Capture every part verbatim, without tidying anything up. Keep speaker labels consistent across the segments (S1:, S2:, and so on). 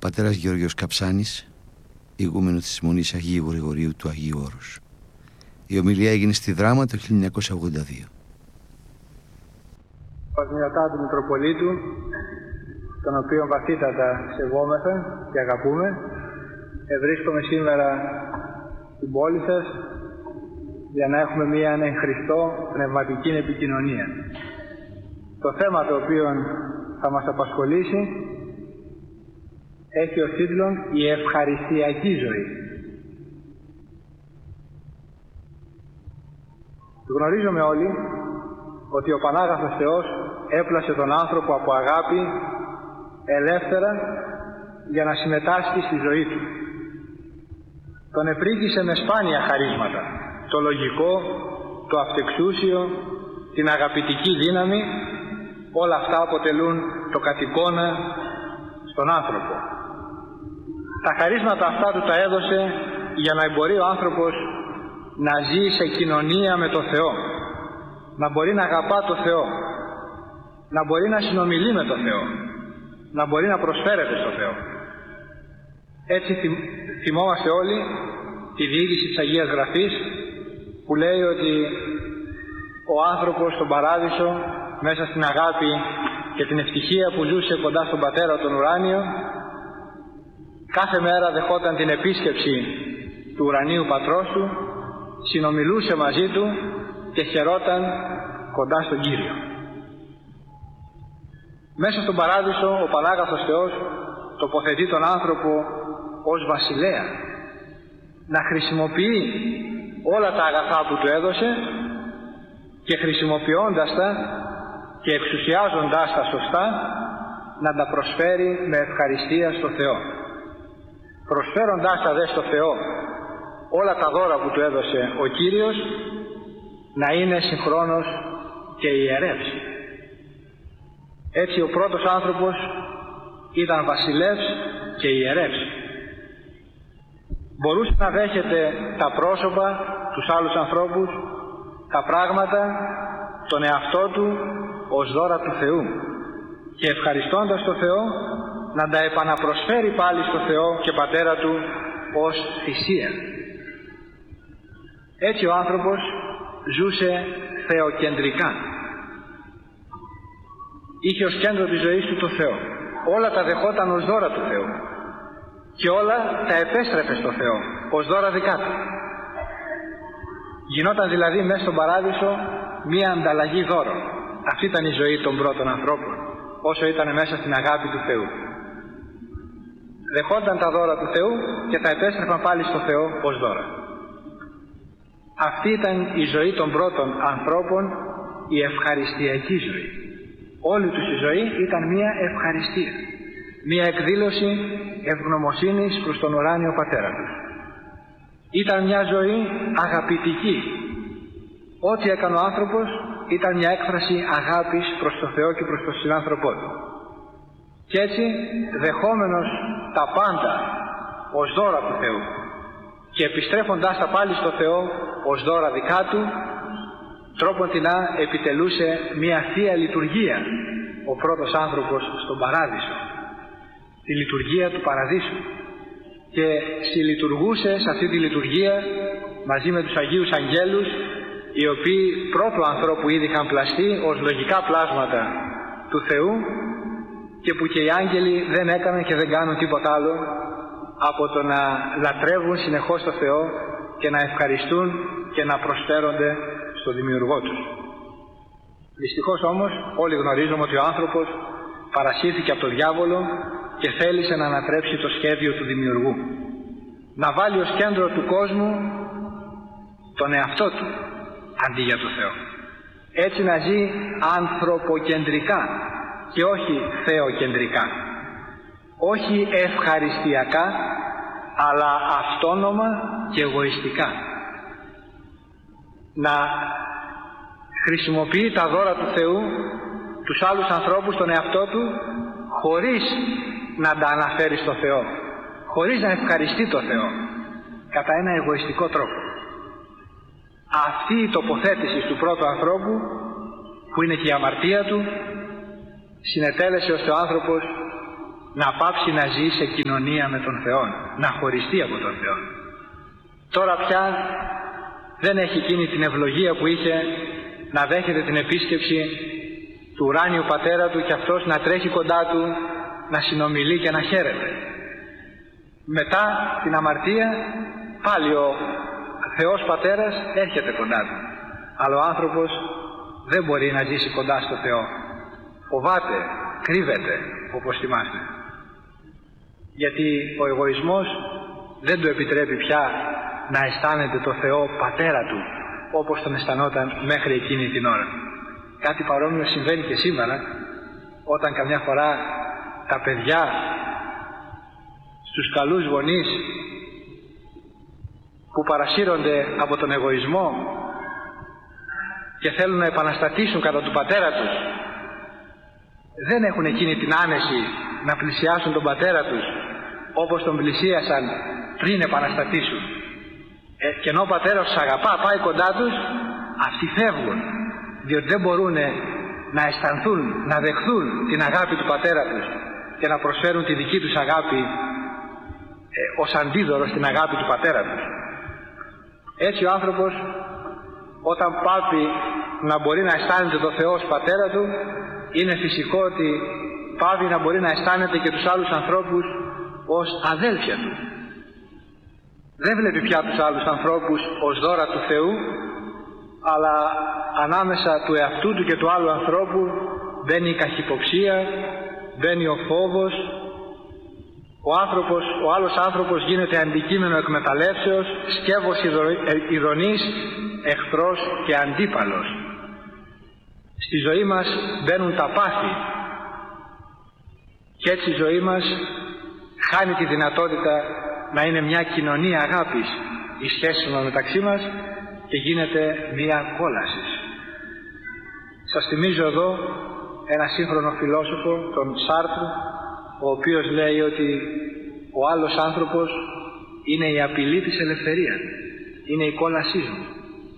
S1: πατέρας Γεώργιος Καψάνης, ηγούμενος της Μονής Αγίου Γρηγορίου του Αγίου Όρους. Η ομιλία έγινε στη Δράμα το χίλια εννιακόσια ογδόντα δύο.
S2: Πασμιωτά του Μητροπολίτου, τον οποίο βαθύτατα σεβόμεθα και αγαπούμε, ευρίσκομαι σήμερα στην πόλη σας για να έχουμε μία εν Χριστώ πνευματική επικοινωνία. Το θέμα το οποίο θα μας απασχολήσει έχει ως τίτλο «Η ευχαριστιακή ζωή». Γνωρίζουμε όλοι ότι ο Πανάγαθος Θεός έπλασε τον άνθρωπο από αγάπη ελεύθερα για να συμμετάσχει στη ζωή του. Τον επρίκησε με σπάνια χαρίσματα, το λογικό, το αυτεξούσιο, την αγαπητική δύναμη, όλα αυτά αποτελούν το κατ' στον άνθρωπο. Τα χαρίσματα αυτά του τα έδωσε για να μπορεί ο άνθρωπος να ζει σε κοινωνία με το Θεό, να μπορεί να αγαπά το Θεό, να μπορεί να συνομιλεί με το Θεό, να μπορεί να προσφέρεται στο Θεό. Έτσι θυμόμαστε όλοι τη διήγηση της Αγίας Γραφής που λέει ότι ο άνθρωπος στον Παράδεισο, μέσα στην αγάπη και την ευτυχία που ζούσε κοντά στον Πατέρα τον ουράνιο, κάθε μέρα δεχόταν την επίσκεψη του ουρανίου πατρός του, συνομιλούσε μαζί του και χαιρόταν κοντά στον Κύριο. Μέσα στον Παράδεισο ο Πανάγαθος Θεός τοποθετεί τον άνθρωπο ως βασιλέα, να χρησιμοποιεί όλα τα αγαθά που του έδωσε και χρησιμοποιώντας τα και εξουσιάζοντάς τα σωστά να τα προσφέρει με ευχαριστία στο Θεό. Προσφέροντάς τα δε στο Θεό όλα τα δώρα που του έδωσε ο Κύριος να είναι συγχρόνως και ιερεύς. Έτσι ο πρώτος άνθρωπος ήταν βασιλεύς και ιερεύς. Μπορούσε να δέχεται τα πρόσωπα, τους άλλους ανθρώπους, τα πράγματα, τον εαυτό του ως δώρα του Θεού και ευχαριστώντας τον Θεό να τα επαναπροσφέρει πάλι στο Θεό και Πατέρα του ως θυσία. Έτσι ο άνθρωπος ζούσε θεοκεντρικά. Είχε ως κέντρο της ζωής του το Θεό. Όλα τα δεχόταν ως δώρα του Θεού και όλα τα επέστρεφε στο Θεό ως δώρα δικά του. Γινόταν δηλαδή μέσα στον Παράδεισο μία ανταλλαγή δώρων. Αυτή ήταν η ζωή των πρώτων ανθρώπων, όσο ήταν μέσα στην αγάπη του Θεού. Δεχόταν τα δώρα του Θεού και τα επέστρεφαν πάλι στο Θεό ως δώρα. Αυτή ήταν η ζωή των πρώτων ανθρώπων, η ευχαριστιακή ζωή. Όλη τους η ζωή ήταν μία ευχαριστία, μία εκδήλωση ευγνωμοσύνης προς τον ουράνιο Πατέρα τους. Ήταν μια ζωή αγαπητική. Ό,τι έκανε ο άνθρωπος ήταν μια έκφραση αγάπης προς τον Θεό και προς τον συνάνθρωπό του. Και έτσι δεχόμενος τα πάντα ως δώρα του Θεού και επιστρέφοντάς τα πάλι στο Θεό ως δώρα δικά του, τρόποντινά επιτελούσε μια θεία λειτουργία ο πρώτος άνθρωπος στον Παράδεισο, τη λειτουργία του Παραδείσου, και συλλειτουργούσε σε αυτή τη λειτουργία μαζί με τους Αγίους Αγγέλους, οι οποίοι πρώτου ανθρώπου ήδη είχαν πλαστεί ως λογικά πλάσματα του Θεού και που και οι άγγελοι δεν έκαναν και δεν κάνουν τίποτα άλλο από το να λατρεύουν συνεχώς το Θεό και να ευχαριστούν και να προσφέρονται στο Δημιουργό τους. Δυστυχώς όμως όλοι γνωρίζουμε ότι ο άνθρωπος παρασύρθηκε από τον διάβολο και θέλησε να ανατρέψει το σχέδιο του Δημιουργού, να βάλει ως κέντρο του κόσμου τον εαυτό του αντί για το Θεό. Έτσι να ζει ανθρωποκεντρικά και όχι θεοκεντρικά, όχι ευχαριστιακά αλλά αυτόνομα και εγωιστικά. Να χρησιμοποιεί τα δώρα του Θεού, τους άλλους ανθρώπους, τον εαυτό του, χωρίς να τα αναφέρει στο Θεό, χωρίς να ευχαριστεί το Θεό, κατά ένα εγωιστικό τρόπο. Αυτή η τοποθέτηση του πρώτου ανθρώπου, που είναι και η αμαρτία του, συνετέλεσε ώστε ο άνθρωπος να πάψει να ζει σε κοινωνία με τον Θεό, να χωριστεί από τον Θεό. Τώρα πια δεν έχει εκείνη την ευλογία που είχε να δέχεται την επίσκεψη του ουράνιου πατέρα του και αυτός να τρέχει κοντά του, να συνομιλεί και να χαίρεται. Μετά την αμαρτία πάλι ο Θεός Πατέρας έρχεται κοντά του, αλλά ο άνθρωπος δεν μπορεί να ζήσει κοντά στο Θεό. Φοβάται, κρύβεται, όπως θυμάστε. Γιατί ο εγωισμός δεν του επιτρέπει πια να αισθάνεται το Θεό Πατέρα του όπως τον αισθανόταν μέχρι εκείνη την ώρα. Κάτι παρόμοιο συμβαίνει και σήμερα, όταν καμιά φορά τα παιδιά στους καλούς γονείς που παρασύρονται από τον εγωισμό και θέλουν να επαναστατήσουν κατά του πατέρα τους, δεν έχουν εκείνη την άνεση να πλησιάσουν τον πατέρα τους όπως τον πλησίασαν πριν επαναστατήσουν. Ε, και ενώ ο πατέρας τους αγαπά, πάει κοντά τους, αυτοί φεύγουν, διότι δεν μπορούν να αισθανθούν, να δεχθούν την αγάπη του πατέρα τους και να προσφέρουν τη δική τους αγάπη ε, ως αντίδωρο στην αγάπη του πατέρα τους. Έτσι ο άνθρωπος, όταν πάβει να μπορεί να αισθάνεται το Θεό ως πατέρα του, είναι φυσικό ότι πάβει να μπορεί να αισθάνεται και τους άλλους ανθρώπους ως αδέλφια του. Δεν βλέπει πια τους άλλους ανθρώπους ως δώρα του Θεού, αλλά ανάμεσα του εαυτού του και του άλλου ανθρώπου μπαίνει η καχυποψία, μπαίνει ο φόβος. Ο, άνθρωπος, ο άλλος άνθρωπος γίνεται αντικείμενο εκμεταλλεύσεως, σκεύος ειδονής, εχθρός και αντίπαλος. Στη ζωή μας μπαίνουν τα πάθη και έτσι η ζωή μας χάνει τη δυνατότητα να είναι μια κοινωνία αγάπης η σχέση μας μεταξύ μας και γίνεται μια κόλαση. Σας θυμίζω εδώ ένα σύγχρονο φιλόσοφο, τον Σάρτρ, ο οποίος λέει ότι ο άλλος άνθρωπος είναι η απειλή της ελευθερίας, είναι η κόλασή μου.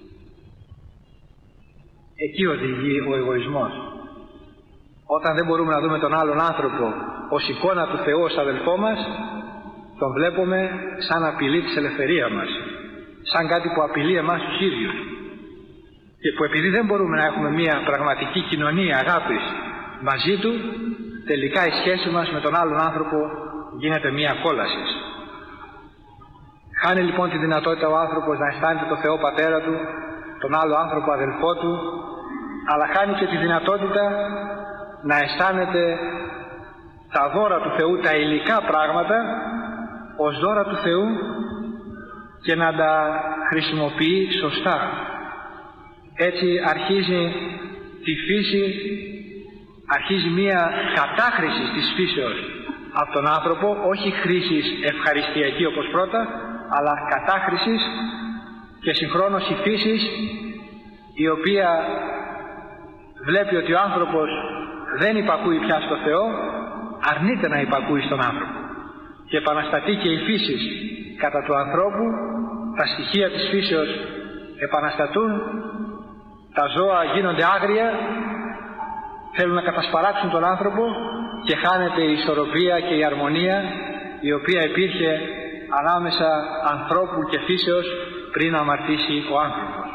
S2: Εκεί οδηγεί ο εγωισμός. Όταν δεν μπορούμε να δούμε τον άλλον άνθρωπο ως εικόνα του Θεού, ως αδελφό μας, τον βλέπουμε σαν απειλή της ελευθερίας μας, σαν κάτι που απειλεί εμάς τους ίδιους και που επειδή δεν μπορούμε να έχουμε μια πραγματική κοινωνία αγάπης μαζί του, τελικά η σχέση μας με τον άλλον άνθρωπο γίνεται μια κόλαση. Χάνει λοιπόν τη δυνατότητα ο άνθρωπος να αισθάνεται το Θεό Πατέρα του, τον άλλο άνθρωπο αδελφό του, αλλά χάνει και τη δυνατότητα να αισθάνεται τα δώρα του Θεού, τα υλικά πράγματα, ως δώρα του Θεού και να τα χρησιμοποιεί σωστά. Έτσι αρχίζει τη φύση, αρχίζει μία κατάχρηση της φύσεως από τον άνθρωπο, όχι χρήσης ευχαριστιακή όπως πρώτα, αλλά κατάχρησης και συγχρόνως η φύση η οποία βλέπει ότι ο άνθρωπος δεν υπακούει πια στο Θεό, αρνείται να υπακούει στον άνθρωπο και επαναστατεί και η φύση κατά του ανθρώπου, τα στοιχεία της φύσεως επαναστατούν, τα ζώα γίνονται άγρια, θέλουν να κατασπαράξουν τον άνθρωπο και χάνεται η ισορροπία και η αρμονία η οποία υπήρχε ανάμεσα ανθρώπου και φύσεως πριν αμαρτήσει ο άνθρωπος.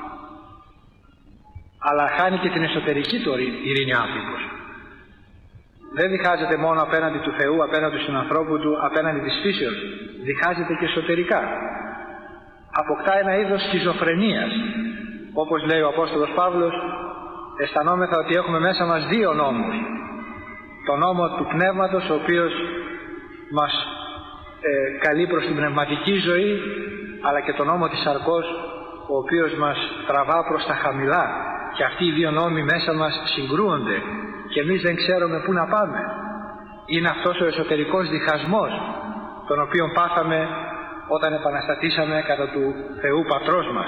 S2: Αλλά χάνει και την εσωτερική του ειρήνη ο άνθρωπος. Δεν διχάζεται μόνο απέναντι του Θεού, απέναντι στον ανθρώπου του, απέναντι της φύσεως. Διχάζεται και εσωτερικά. Αποκτά ένα είδος σχιζοφρενίας. Όπως λέει ο Απόστολος Παύλος, αισθανόμεθα ότι έχουμε μέσα μας δύο νόμους. Το νόμο του πνεύματος, ο οποίος μας ε, καλεί προς την πνευματική ζωή, αλλά και το νόμο της σαρκός, ο οποίος μας τραβά προς τα χαμηλά. Και αυτοί οι δύο νόμοι μέσα μας συγκρούονται και εμείς δεν ξέρουμε πού να πάμε. Είναι αυτός ο εσωτερικός διχασμός τον οποίο πάθαμε όταν επαναστατήσαμε κατά του Θεού Πατρός μας.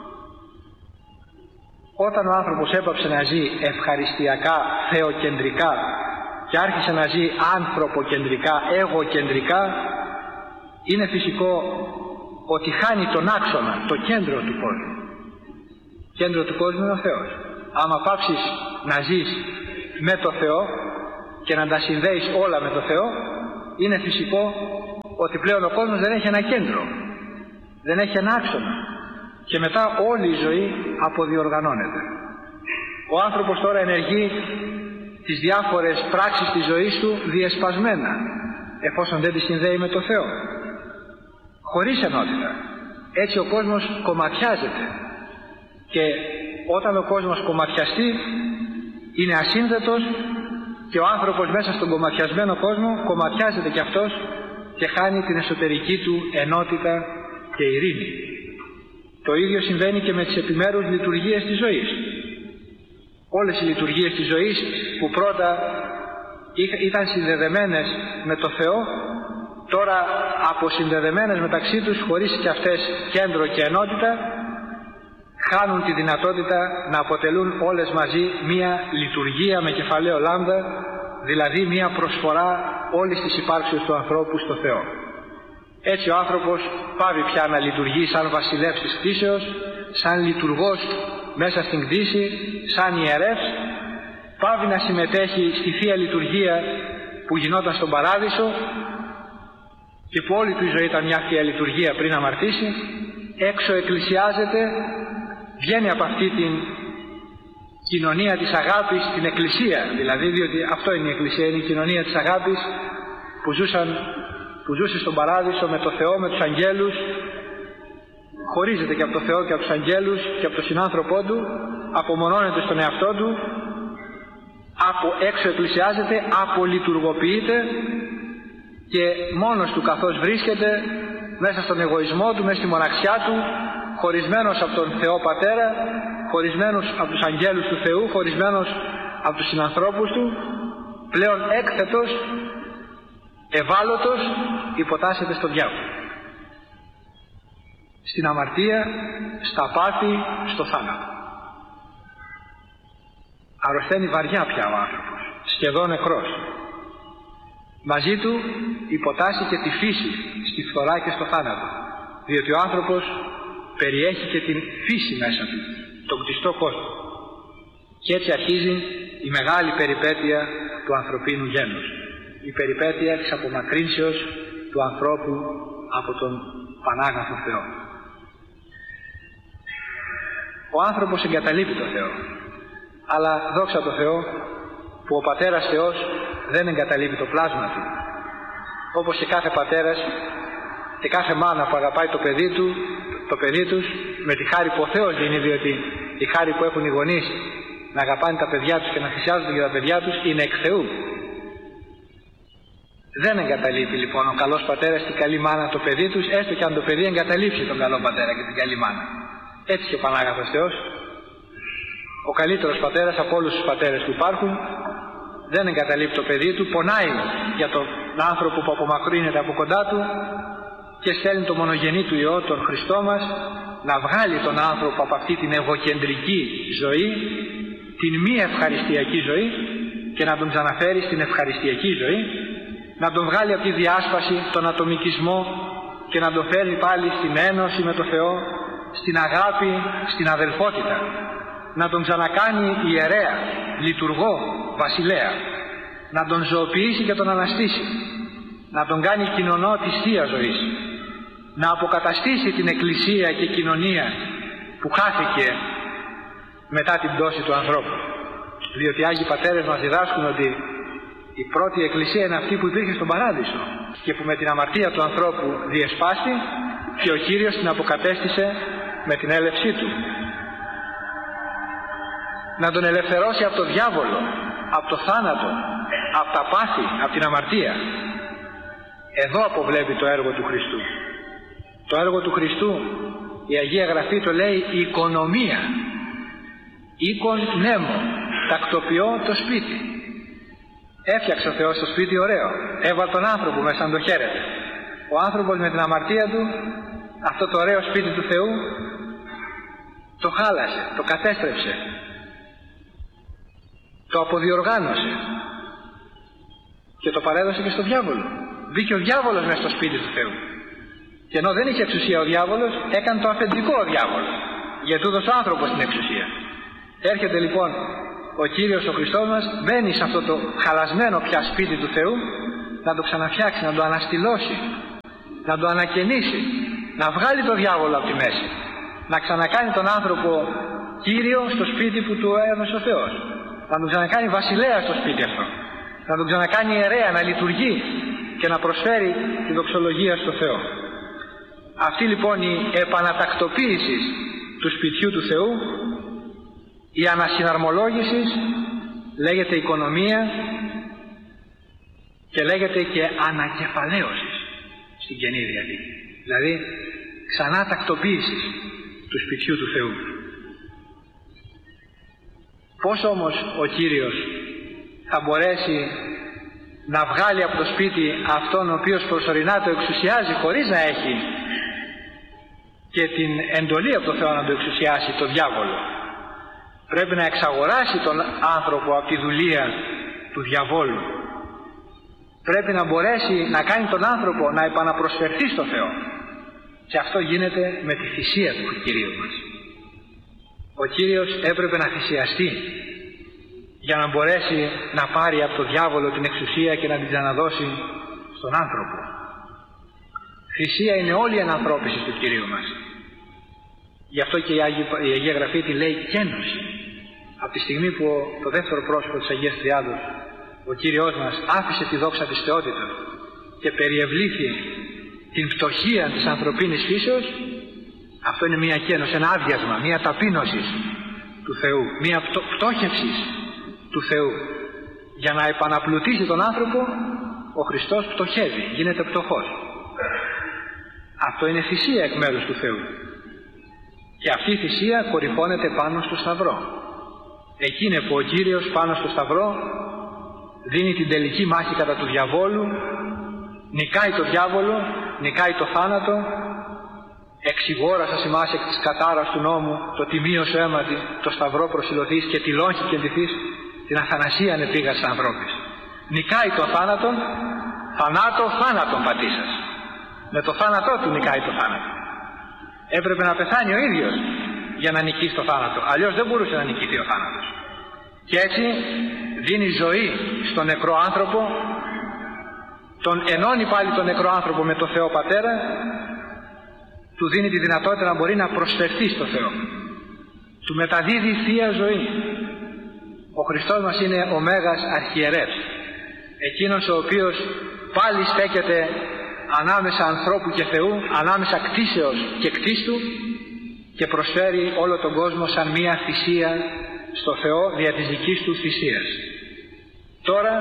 S2: Όταν ο άνθρωπος έπαψε να ζει ευχαριστιακά, θεοκεντρικά και άρχισε να ζει ανθρωποκεντρικά, εγωκεντρικά, είναι φυσικό ότι χάνει τον άξονα, το κέντρο του κόσμου. Κέντρο του κόσμου είναι ο Θεός. Άμα πάψεις να ζεις με το Θεό και να τα συνδέεις όλα με το Θεό, είναι φυσικό ότι πλέον ο κόσμος δεν έχει ένα κέντρο, δεν έχει ένα άξονα και μετά όλη η ζωή αποδιοργανώνεται. Ο άνθρωπος τώρα ενεργεί τις διάφορες πράξεις της ζωής του διεσπασμένα, εφόσον δεν τις συνδέει με το Θεό, χωρίς ενότητα. Έτσι ο κόσμος κομματιάζεται και όταν ο κόσμος κομματιαστεί είναι ασύνδετος και ο άνθρωπος μέσα στον κομματιασμένο κόσμο κομματιάζεται και αυτός και χάνει την εσωτερική του ενότητα και ειρήνη. Το ίδιο συμβαίνει και με τις επιμέρους λειτουργίες της ζωής. Όλες οι λειτουργίες της ζωής που πρώτα ήταν συνδεδεμένες με το Θεό, τώρα αποσυνδεδεμένες μεταξύ τους χωρίς και αυτές κέντρο και ενότητα, χάνουν τη δυνατότητα να αποτελούν όλες μαζί μία λειτουργία με κεφαλαίο λάμδα, δηλαδή μία προσφορά όλης της υπάρξεως του ανθρώπου στο Θεό. Έτσι ο άνθρωπος πάβει πια να λειτουργεί σαν βασιλεύς της κτήσεως, σαν λειτουργός μέσα στην κτήση, σαν ιερεύς, πάβει να συμμετέχει στη Θεία Λειτουργία που γινόταν στον Παράδεισο και που όλη του η ζωή ήταν μια Θεία Λειτουργία πριν αμαρτήσει, έξω εκκλησιάζεται, βγαίνει από αυτή την κοινωνία της αγάπης, την εκκλησία δηλαδή, διότι αυτό είναι η εκκλησία, είναι η κοινωνία της αγάπης που, ζούσαν, που ζούσε στον Παράδεισο με το Θεό, με τους αγγέλους, χωρίζεται και από το Θεό και από τους αγγέλους και από τον συνάνθρωπό του, απομονώνεται στον εαυτό του, από έξω εκκλησιάζεται, απολειτουργοποιείται και μόνος του καθώς βρίσκεται μέσα στον εγωισμό του, μέσα στη μοναξιά του, χωρισμένος από τον Θεό Πατέρα, χωρισμένος από τους αγγέλους του Θεού, χωρισμένος από τους συνανθρώπους του, πλέον έκθετος, ευάλωτος, υποτάσσεται στον διάβολο, στην αμαρτία, στα πάθη, στο θάνατο. Αρρωσταίνει βαριά πια ο άνθρωπος, σχεδόν νεκρός. Μαζί του υποτάσσει και τη φύση στη φθορά και στο θάνατο, διότι ο άνθρωπος περιέχει και την φύση μέσα του, τον κτιστό κόσμο. Και έτσι αρχίζει η μεγάλη περιπέτεια του ανθρωπίνου γένους, η περιπέτεια της απομακρύνσεως του ανθρώπου από τον Πανάγαθο Θεό. Ο άνθρωπος εγκαταλείπει το Θεό, αλλά δόξα τω Θεώ που ο Πατέρας Θεός δεν εγκαταλείπει το πλάσμα του, όπως και κάθε πατέρας και κάθε μάνα που αγαπάει το παιδί του, το παιδί τους, με τη χάρη που ο Θεός δίνει, διότι η χάρη που έχουν οι γονείς να αγαπάνε τα παιδιά τους και να θυσιάζονται για τα παιδιά τους είναι εκ Θεού. Δεν εγκαταλείπει λοιπόν ο καλός πατέρας και η καλή μάνα το παιδί τους, έστω και αν το παιδί εγκαταλείψει τον καλό πατέρα και την καλή μάνα. Έτσι και ο Πανάγαθος Θεός, ο καλύτερος πατέρας από όλους τους πατέρες που υπάρχουν, δεν εγκαταλείπει το παιδί του, πονάει για τον άνθρωπο που απομακρύνεται από κοντά του και στέλνει το μονογενή του Υιό, τον Χριστό μας, να βγάλει τον άνθρωπο από αυτή την εγωκεντρική ζωή, την μη ευχαριστιακή ζωή, και να τον ξαναφέρει στην ευχαριστιακή ζωή, να τον βγάλει από τη διάσπαση, τον ατομικισμό και να τον φέρει πάλι στην ένωση με το Θεό, στην αγάπη, στην αδελφότητα, να τον ξανακάνει ιερέα, λειτουργό, βασιλέα, να τον ζωοποιήσει και τον αναστήσει, να τον κάνει κοινωνό της Θείας ζωής, να αποκαταστήσει την εκκλησία και κοινωνία που χάθηκε μετά την πτώση του ανθρώπου. Διότι οι Άγιοι Πατέρες μας διδάσκουν ότι η πρώτη εκκλησία είναι αυτή που υπήρχε στον Παράδεισο και που με την αμαρτία του ανθρώπου διεσπάστη και ο Κύριος την αποκατέστησε με την έλευσή του. Να τον ελευθερώσει από το διάβολο, από το θάνατο, από τα πάθη, από την αμαρτία. Εδώ αποβλέπει το έργο του Χριστού. Το έργο του Χριστού, η Αγία Γραφή το λέει οικονομία. Οίκον νέμο, τακτοποιώ το σπίτι. Έφτιαξε ο Θεός το σπίτι ωραίο, έβαλε τον άνθρωπο μέσα να το χαίρεται. Ο άνθρωπος με την αμαρτία του αυτό το ωραίο σπίτι του Θεού το χάλασε, το κατέστρεψε, το αποδιοργάνωσε και το παρέδωσε και στο διάβολο. Μπήκε ο διάβολος μέσα στο σπίτι του Θεού και ενώ δεν είχε εξουσία ο διάβολος, έκανε το αφεντικό ο διάβολος, γιατί ούδωσε ο άνθρωπος την εξουσία. Έρχεται λοιπόν ο Κύριος ο Χριστός μας, μπαίνει σε αυτό το χαλασμένο πια σπίτι του Θεού να το ξαναφτιάξει, να το αναστηλώσει, να το ανακαινήσει, να βγάλει το διάβολο από τη μέση, να ξανακάνει τον άνθρωπο κύριο στο σπίτι που του έδωσε ο Θεός, να τον ξανακάνει βασιλέα στο σπίτι αυτό, να τον ξανακάνει ιερέα, να λειτουργεί και να προσφέρει τη δοξολογία στο Θεό. Αυτή λοιπόν η επανατακτοποίηση του σπιτιού του Θεού, η ανασυναρμολόγηση, λέγεται οικονομία και λέγεται και ανακεφαλαίωση στην Καινή Διαθήκη. Δηλαδή ξανά τακτοποίηση του σπιτιού του Θεού. Πώς όμως ο Κύριος θα μπορέσει να βγάλει από το σπίτι αυτόν ο οποίος προσωρινά το εξουσιάζει χωρίς να έχει και την εντολή από το Θεό να το εξουσιάσει, το διάβολο? Πρέπει να εξαγοράσει τον άνθρωπο από τη δουλεία του διαβόλου. Πρέπει να μπορέσει να κάνει τον άνθρωπο να επαναπροσφερθεί στο Θεό. Και αυτό γίνεται με τη θυσία του Κυρίου μας. Ο Κύριος έπρεπε να θυσιαστεί για να μπορέσει να πάρει από το διάβολο την εξουσία και να την ξαναδώσει στον άνθρωπο. Θυσία είναι όλη η ενανθρώπιση του Κυρίου μας. Γι' αυτό και η Αγία Γραφή τη λέει κένωση. Από τη στιγμή που το δεύτερο πρόσωπο της Αγίας Τριάδος, ο Κύριος μας, άφησε τη δόξα της θεότητας και περιευλήθη την φτωχία της ανθρωπίνης φύσεως, αυτό είναι μια κένωση, ένα άδειασμα, μια ταπείνωση του Θεού, μια πτώχευση του Θεού. Για να επαναπλουτίσει τον άνθρωπο, ο Χριστός πτωχεύει, γίνεται πτωχός. Αυτό είναι θυσία εκ μέρους του Θεού. Και αυτή η θυσία κορυφώνεται πάνω στο Σταυρό. Εκείνη που ο Κύριος πάνω στο Σταυρό δίνει την τελική μάχη κατά του διαβόλου, νικάει το διάβολο, νικάει το θάνατο, εξηγόρασα σημάσει εκ της κατάρας του νόμου, το τιμίο σου αίματι, το Σταυρό προσιλωθείς και τη λόγχη κεντηθείς, την αθανασία ανεπήγας ανθρώπης. Νικάει τον θάνατον, θανάτο θάνατον πατήσας. Με το θάνατό του νικάει το θάνατο. Έπρεπε να πεθάνει ο ίδιος για να νικήσει το θάνατο. Αλλιώς δεν μπορούσε να νικηθεί ο θάνατος. Και έτσι δίνει ζωή στον νεκρό άνθρωπο, τον ενώνει πάλι τον νεκρό άνθρωπο με τον Θεό Πατέρα, του δίνει τη δυνατότητα να μπορεί να προσφερθεί στο Θεό. Του μεταδίδει θεία ζωή. Ο Χριστός μας είναι ο Μέγας Αρχιερεύς, εκείνος ο οποίος πάλι στέκεται ανάμεσα ανθρώπου και Θεού, ανάμεσα κτήσεως και κτίστου, και προσφέρει όλο τον κόσμο σαν μία θυσία στο Θεό δια της δικής του θυσίας. Τώρα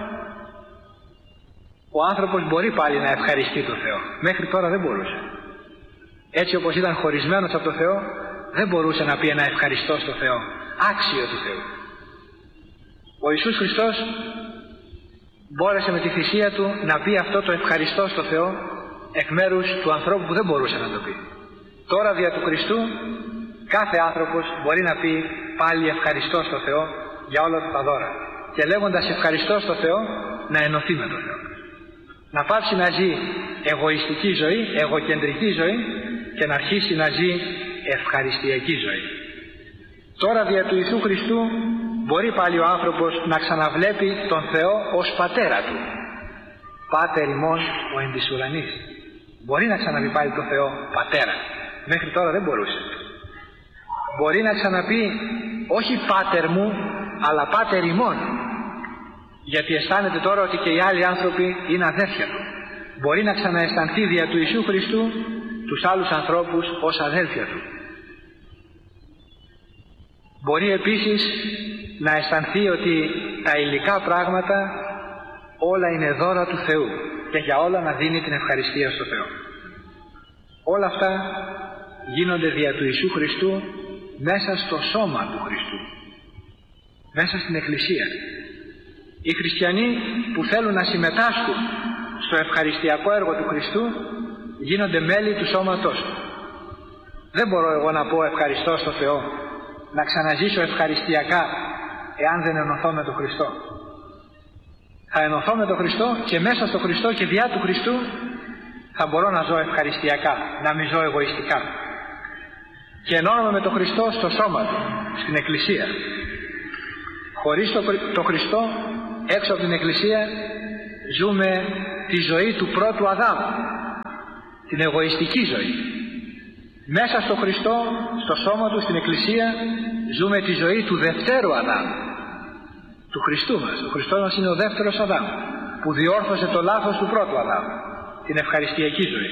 S2: ο άνθρωπος μπορεί πάλι να ευχαριστεί τον Θεό. Μέχρι τώρα δεν μπορούσε. Έτσι όπως ήταν χωρισμένος από τον Θεό, δεν μπορούσε να πει ένα ευχαριστώ στο Θεό, άξιο του Θεού. Ο Ιησούς Χριστός μπόρεσε με τη θυσία του να πει αυτό το ευχαριστώ στο Θεό εκ μέρους του ανθρώπου που δεν μπορούσε να το πει. Τώρα δια του Χριστού κάθε άνθρωπος μπορεί να πει πάλι ευχαριστώ στο Θεό για όλα του τα δώρα, και λέγοντας ευχαριστώ στο Θεό να ενωθεί με τον Θεό, να πάψει να ζει εγωιστική ζωή, εγωκεντρική ζωή, και να αρχίσει να ζει ευχαριστιακή ζωή. Τώρα δια του Ιησού Χριστού μπορεί πάλι ο άνθρωπος να ξαναβλέπει τον Θεό ως πατέρα του. Πάτερ ημών ο εν της ουρανής. Μπορεί να ξαναπεί πάλι τον Θεό πατέρα. Μέχρι τώρα δεν μπορούσε. Μπορεί να ξαναπεί όχι πάτερ μου, αλλά πάτερ ημών, γιατί αισθάνεται τώρα ότι και οι άλλοι άνθρωποι είναι αδέρφια του. Μπορεί να ξανααισθανθεί δια του Ιησού Χριστού τους άλλους ανθρώπους ως αδέλφια του. Μπορεί επίσης να αισθανθεί ότι τα υλικά πράγματα όλα είναι δώρα του Θεού και για όλα να δίνει την ευχαριστία στο Θεό. Όλα αυτά γίνονται δια του Ιησού Χριστού μέσα στο σώμα του Χριστού, μέσα στην Εκκλησία. Οι χριστιανοί που θέλουν να συμμετάσχουν στο ευχαριστιακό έργο του Χριστού γίνονται μέλη του σώματός του. Δεν μπορώ εγώ να πω ευχαριστώ στο Θεό, να ξαναζήσω ευχαριστιακά, εάν δεν ενωθώ με τον Χριστό. Θα ενωθώ με τον Χριστό και μέσα στο Χριστό και διά του Χριστού θα μπορώ να ζω ευχαριστιακά, να μην ζω εγωιστικά. Και ενώνομαι με τον Χριστό στο σώμα του, στην Εκκλησία. Χωρίς το, το Χριστό, έξω από την Εκκλησία, ζούμε τη ζωή του πρώτου Αδάμ, την εγωιστική ζωή. Μέσα στο Χριστό, στο σώμα του, στην Εκκλησία, ζούμε τη ζωή του δευτέρου Αδάμ, του Χριστού μας. Ο Χριστός μας είναι ο δεύτερος Αδάμ, που διόρθωσε το λάθος του πρώτου Αδάμ, την ευχαριστιακή ζωή.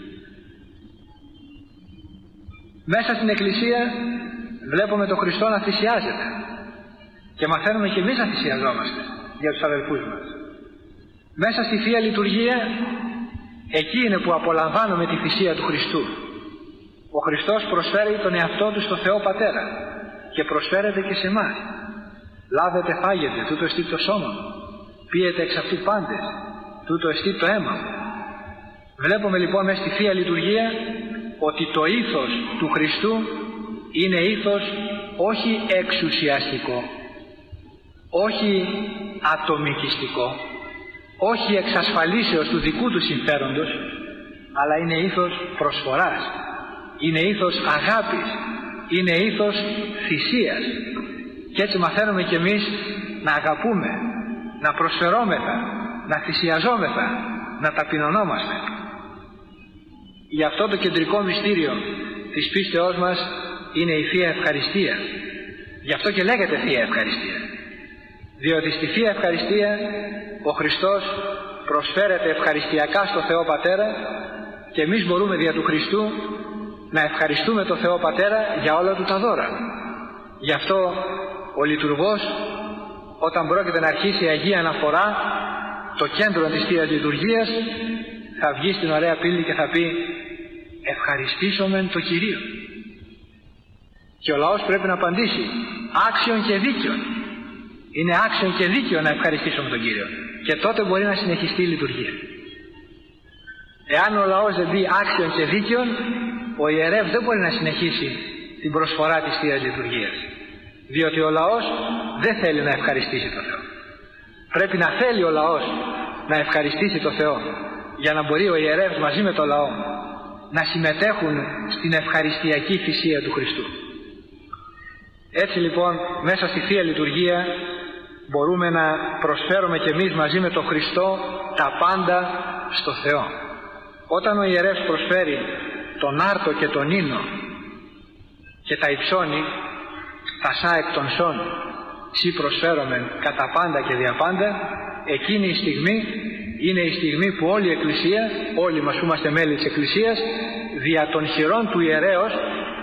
S2: Μέσα στην Εκκλησία βλέπουμε τον Χριστό να θυσιάζεται και μαθαίνουμε και εμείς να θυσιαζόμαστε για τους αδελφούς μας. Μέσα στη Θεία Λειτουργία, εκεί είναι που απολαμβάνουμε τη θυσία του Χριστού. Ο Χριστός προσφέρει τον εαυτό του στο Θεό Πατέρα και προσφέρεται και σε εμάς. Λάβετε, φάγετε, τούτο εστί το σώμα μου, πίετε εξ αυτού πάντες, τούτο εστί το αίμα μου. Βλέπουμε λοιπόν μέσα στη Θεία Λειτουργία ότι το ήθος του Χριστού είναι ήθος όχι εξουσιαστικό, όχι ατομικιστικό, όχι εξασφαλίσεως του δικού του συμφέροντος, αλλά είναι ήθος προσφοράς, είναι ήθος αγάπης, είναι ήθος θυσίας. Και έτσι μαθαίνουμε κι εμείς να αγαπούμε, να προσφερόμεθα, να θυσιαζόμεθα, να ταπεινωνόμαστε. Γι' αυτό το κεντρικό μυστήριο της πίστεώς μας είναι η Θεία Ευχαριστία. Γι' αυτό και λέγεται Θεία Ευχαριστία. Διότι στη Θεία Ευχαριστία ο Χριστός προσφέρεται ευχαριστιακά στο Θεό Πατέρα και εμείς μπορούμε δια του Χριστού να ευχαριστούμε τον Θεό Πατέρα για όλα του τα δώρα. Γι' αυτό ο λειτουργός, όταν πρόκειται να αρχίσει η Αγία Αναφορά, το κέντρο της Θείας Λειτουργίας, θα βγει στην ωραία πύλη και θα πει ευχαριστήσομεν το Κυρίο. Και ο λαός πρέπει να απαντήσει άξιον και δίκαιον. Είναι άξιον και δίκαιο να ευχαριστήσουμε τον Κύριο. Και τότε μπορεί να συνεχιστεί η λειτουργία. Εάν ο λαός δεν πει άξιον και δίκαιον, ο ιερεύς δεν μπορεί να συνεχίσει την προσφορά της Θείας Λειτουργίας. Διότι ο λαός δεν θέλει να ευχαριστήσει τον Θεό. Πρέπει να θέλει ο λαός να ευχαριστήσει τον Θεό, για να μπορεί ο ιερεύς μαζί με τον λαό να συμμετέχουν στην ευχαριστιακή θυσία του Χριστού. Έτσι λοιπόν μέσα στη Θεία Λειτουργία μπορούμε να προσφέρουμε και εμείς μαζί με τον Χριστό τα πάντα στο Θεό. Όταν ο ιερεύς προσφέρει τον άρτο και τον ίνο και τα υψώνει, τα σά εκ των σών σύ προσφέρομεν κατά πάντα και δια πάντα, εκείνη η στιγμή είναι η στιγμή που όλη η Εκκλησία, όλοι μας που είμαστε μέλη της Εκκλησίας, δια των χειρών του ιερέως,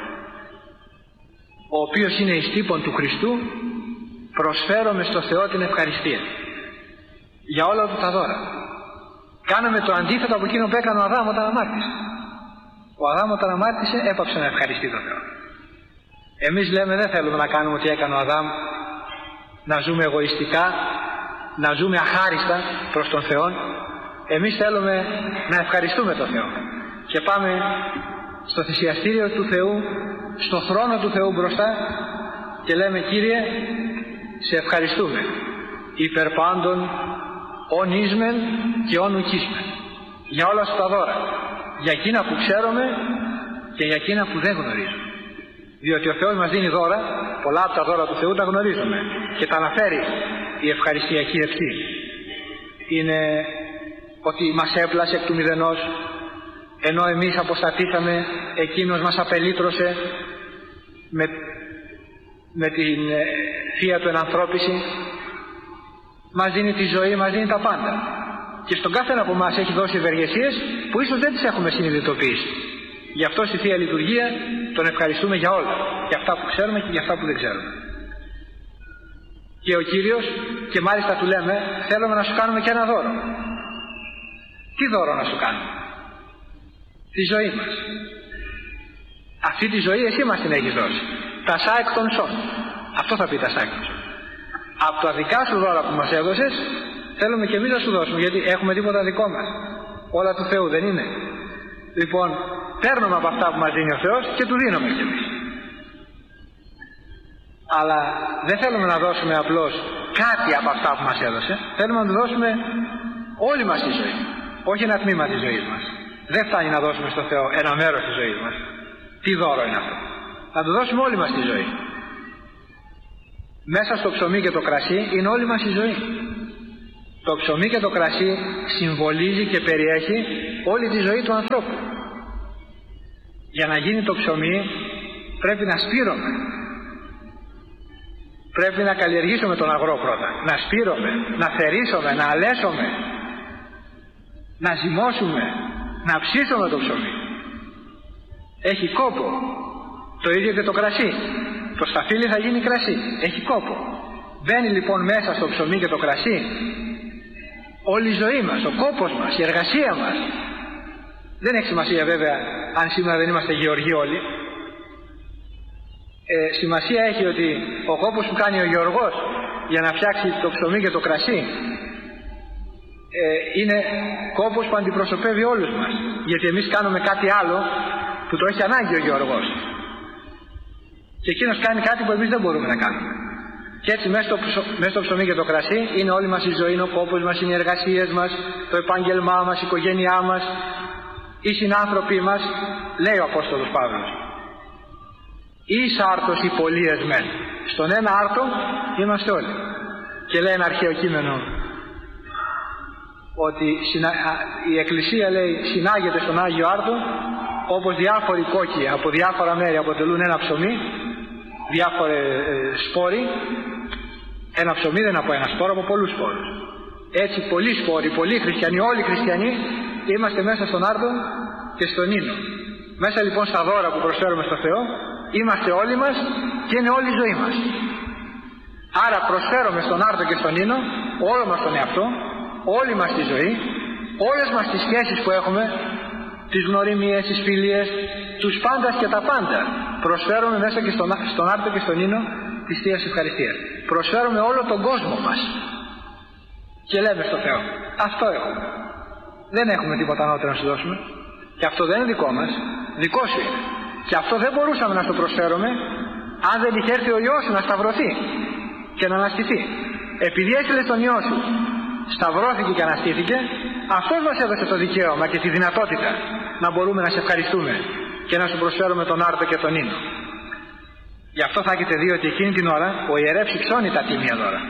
S2: ο οποίος είναι εις τύπον του Χριστού, προσφέρομαι στο Θεό την ευχαριστία για όλα του τα δώρα. Κάναμε το αντίθετο από εκείνο που έκανε ο Αδάμ όταν αμάρτησε. Ο Αδάμ όταν αμάρτησε έπαψε να ευχαριστεί τον Θεό. Εμείς λέμε δεν θέλουμε να κάνουμε ό,τι έκανε ο Αδάμ, να ζούμε εγωιστικά, να ζούμε αχάριστα προς τον Θεό. Εμείς θέλουμε να ευχαριστούμε τον Θεό και πάμε στο θυσιαστήριο του Θεού, στο θρόνο του Θεού μπροστά και λέμε Κύριε, σε ευχαριστούμε υπερ πάντων ον ίσμεν και ον ουκίσμεν, για όλα σου τα δώρα, για εκείνα που ξέρουμε και για εκείνα που δεν γνωρίζουμε. Διότι ο Θεός μας δίνει δώρα, πολλά από τα δώρα του Θεού τα γνωρίζουμε και τα αναφέρει η ευχαριστιακή ευθύνη. Είναι ότι μας έπλασε εκ του μηδενός, ενώ εμείς αποσταθήσαμε, εκείνος μας απελήτρωσε με, με την ε, θεία του ενανθρώπιση, μας δίνει τη ζωή, μας δίνει τα πάντα. Και στον κάθε ένα από εμάς έχει δώσει ευεργεσίες που ίσως δεν τις έχουμε συνειδητοποιήσει. Γι' αυτό στη Θεία Λειτουργία τον ευχαριστούμε για όλα, για αυτά που ξέρουμε και για αυτά που δεν ξέρουμε. Και ο Κύριος, και μάλιστα του λέμε, θέλουμε να σου κάνουμε και ένα δώρο. Τι δώρο να σου κάνουμε? Τη ζωή μας. Αυτή τη ζωή εσύ μας την έχεις δώσει. Τα σά εκ των σών. Αυτό θα πει τα σά εκ των σών. Από τα δικά σου δώρα που μας έδωσες, θέλουμε και εμείς να σου δώσουμε, γιατί έχουμε τίποτα δικό μας. Όλα του Θεού δεν είναι? Λοιπόν, παίρνουμε από αυτά που μας δίνει ο Θεός και του δίνουμε κι εμείς. Αλλά δεν θέλουμε να δώσουμε απλώς κάτι από αυτά που μας έδωσε, θέλουμε να του δώσουμε όλη μας τη ζωή, όχι ένα τμήμα της ζωής μας. Δεν φτάνει να δώσουμε στο Θεό ένα μέρος της ζωής μας. Τι δώρο είναι αυτό? Να του δώσουμε όλη μας τη ζωή. Μέσα στο ψωμί και το κρασί είναι όλη μας η ζωή. Το ψωμί και το κρασί συμβολίζει και περιέχει όλη τη ζωή του ανθρώπου. Για να γίνει το ψωμί πρέπει να σπείρουμε. Πρέπει να καλλιεργήσουμε τον αγρό πρώτα. Να σπείρουμε, να θερήσουμε, να αλέσουμε, να ζυμώσουμε, να ψήσουμε το ψωμί. Έχει κόπο. Το ίδιο και το κρασί. Το σταφύλι θα γίνει κρασί. Έχει κόπο. Μπαίνει λοιπόν μέσα στο ψωμί και το κρασί όλη η ζωή μας, ο κόπος μας, η εργασία μας. Δεν έχει σημασία βέβαια αν σήμερα δεν είμαστε γεωργοί όλοι. Ε, σημασία έχει ότι ο κόπος που κάνει ο γεωργός για να φτιάξει το ψωμί και το κρασί ε, είναι κόπος που αντιπροσωπεύει όλους μας. Γιατί εμείς κάνουμε κάτι άλλο που το έχει ανάγκη ο γεωργός. Και εκείνος κάνει κάτι που εμείς δεν μπορούμε να κάνουμε. Και έτσι μέσα στο, μέσα στο ψωμί και το κρασί είναι όλη μας η ζωή, είναι ο κόπος μας, είναι οι εργασίες μας, το επάγγελμά μας, η οικογένειά μας, οι συνάνθρωποι μας. Λέει ο Απόστολος Παύλος, εις άρτος οι πολλίες μεν. Στον ένα άρτο είμαστε όλοι. Και λέει ένα αρχαίο κείμενο ότι η Εκκλησία, λέει, συνάγεται στον Άγιο Άρτο όπως διάφοροι κόκκι από διάφορα μέρη αποτελούν ένα ψωμί, διάφοροι ε, σπόροι. Ένα ψωμί δεν από ένα σπόρο, από πολλούς σπόρους. Έτσι πολλοί σπόροι, πολλοί χριστιανοί, όλοι οι χριστιανοί είμαστε μέσα στον Άρτο και στον Ίνο. Μέσα λοιπόν στα δώρα που προσφέρουμε στο Θεό είμαστε όλοι μας και είναι όλη η ζωή μας. Άρα προσφέρουμε στον Άρτο και στον Ίνο όλο μας τον εαυτό, όλη μας τη ζωή, όλες μας τις σχέσεις που έχουμε, τις γνωριμίες, τις φιλίες, τους πάντας και τα πάντα. Προσφέρουμε μέσα και στον, στον Άρτο και στον Ίνο της Θείας Ευχαριστίας. Προσφέρουμε όλο τον κόσμο μας. Και λέμε στο Θεό, αυτό έχουμε. Δεν έχουμε τίποτα ανώτερο να σου δώσουμε. Και αυτό δεν είναι δικό μας, δικό σου είναι. Και αυτό δεν μπορούσαμε να το προσφέρουμε αν δεν είχε έρθει ο Υιός σου να σταυρωθεί και να αναστηθεί. Επειδή έστειλε τον Υιό σου, σταυρώθηκε και αναστήθηκε, αυτός μας έδωσε το δικαίωμα και τη δυνατότητα να μπορούμε να σε ευχαριστούμε και να σου προσφέρουμε τον Άρτο και τον Ίνο. Γι' αυτό θα έχετε δει ότι εκείνη την ώρα ο ιερεύς υψώνει τα τίμια δώρα.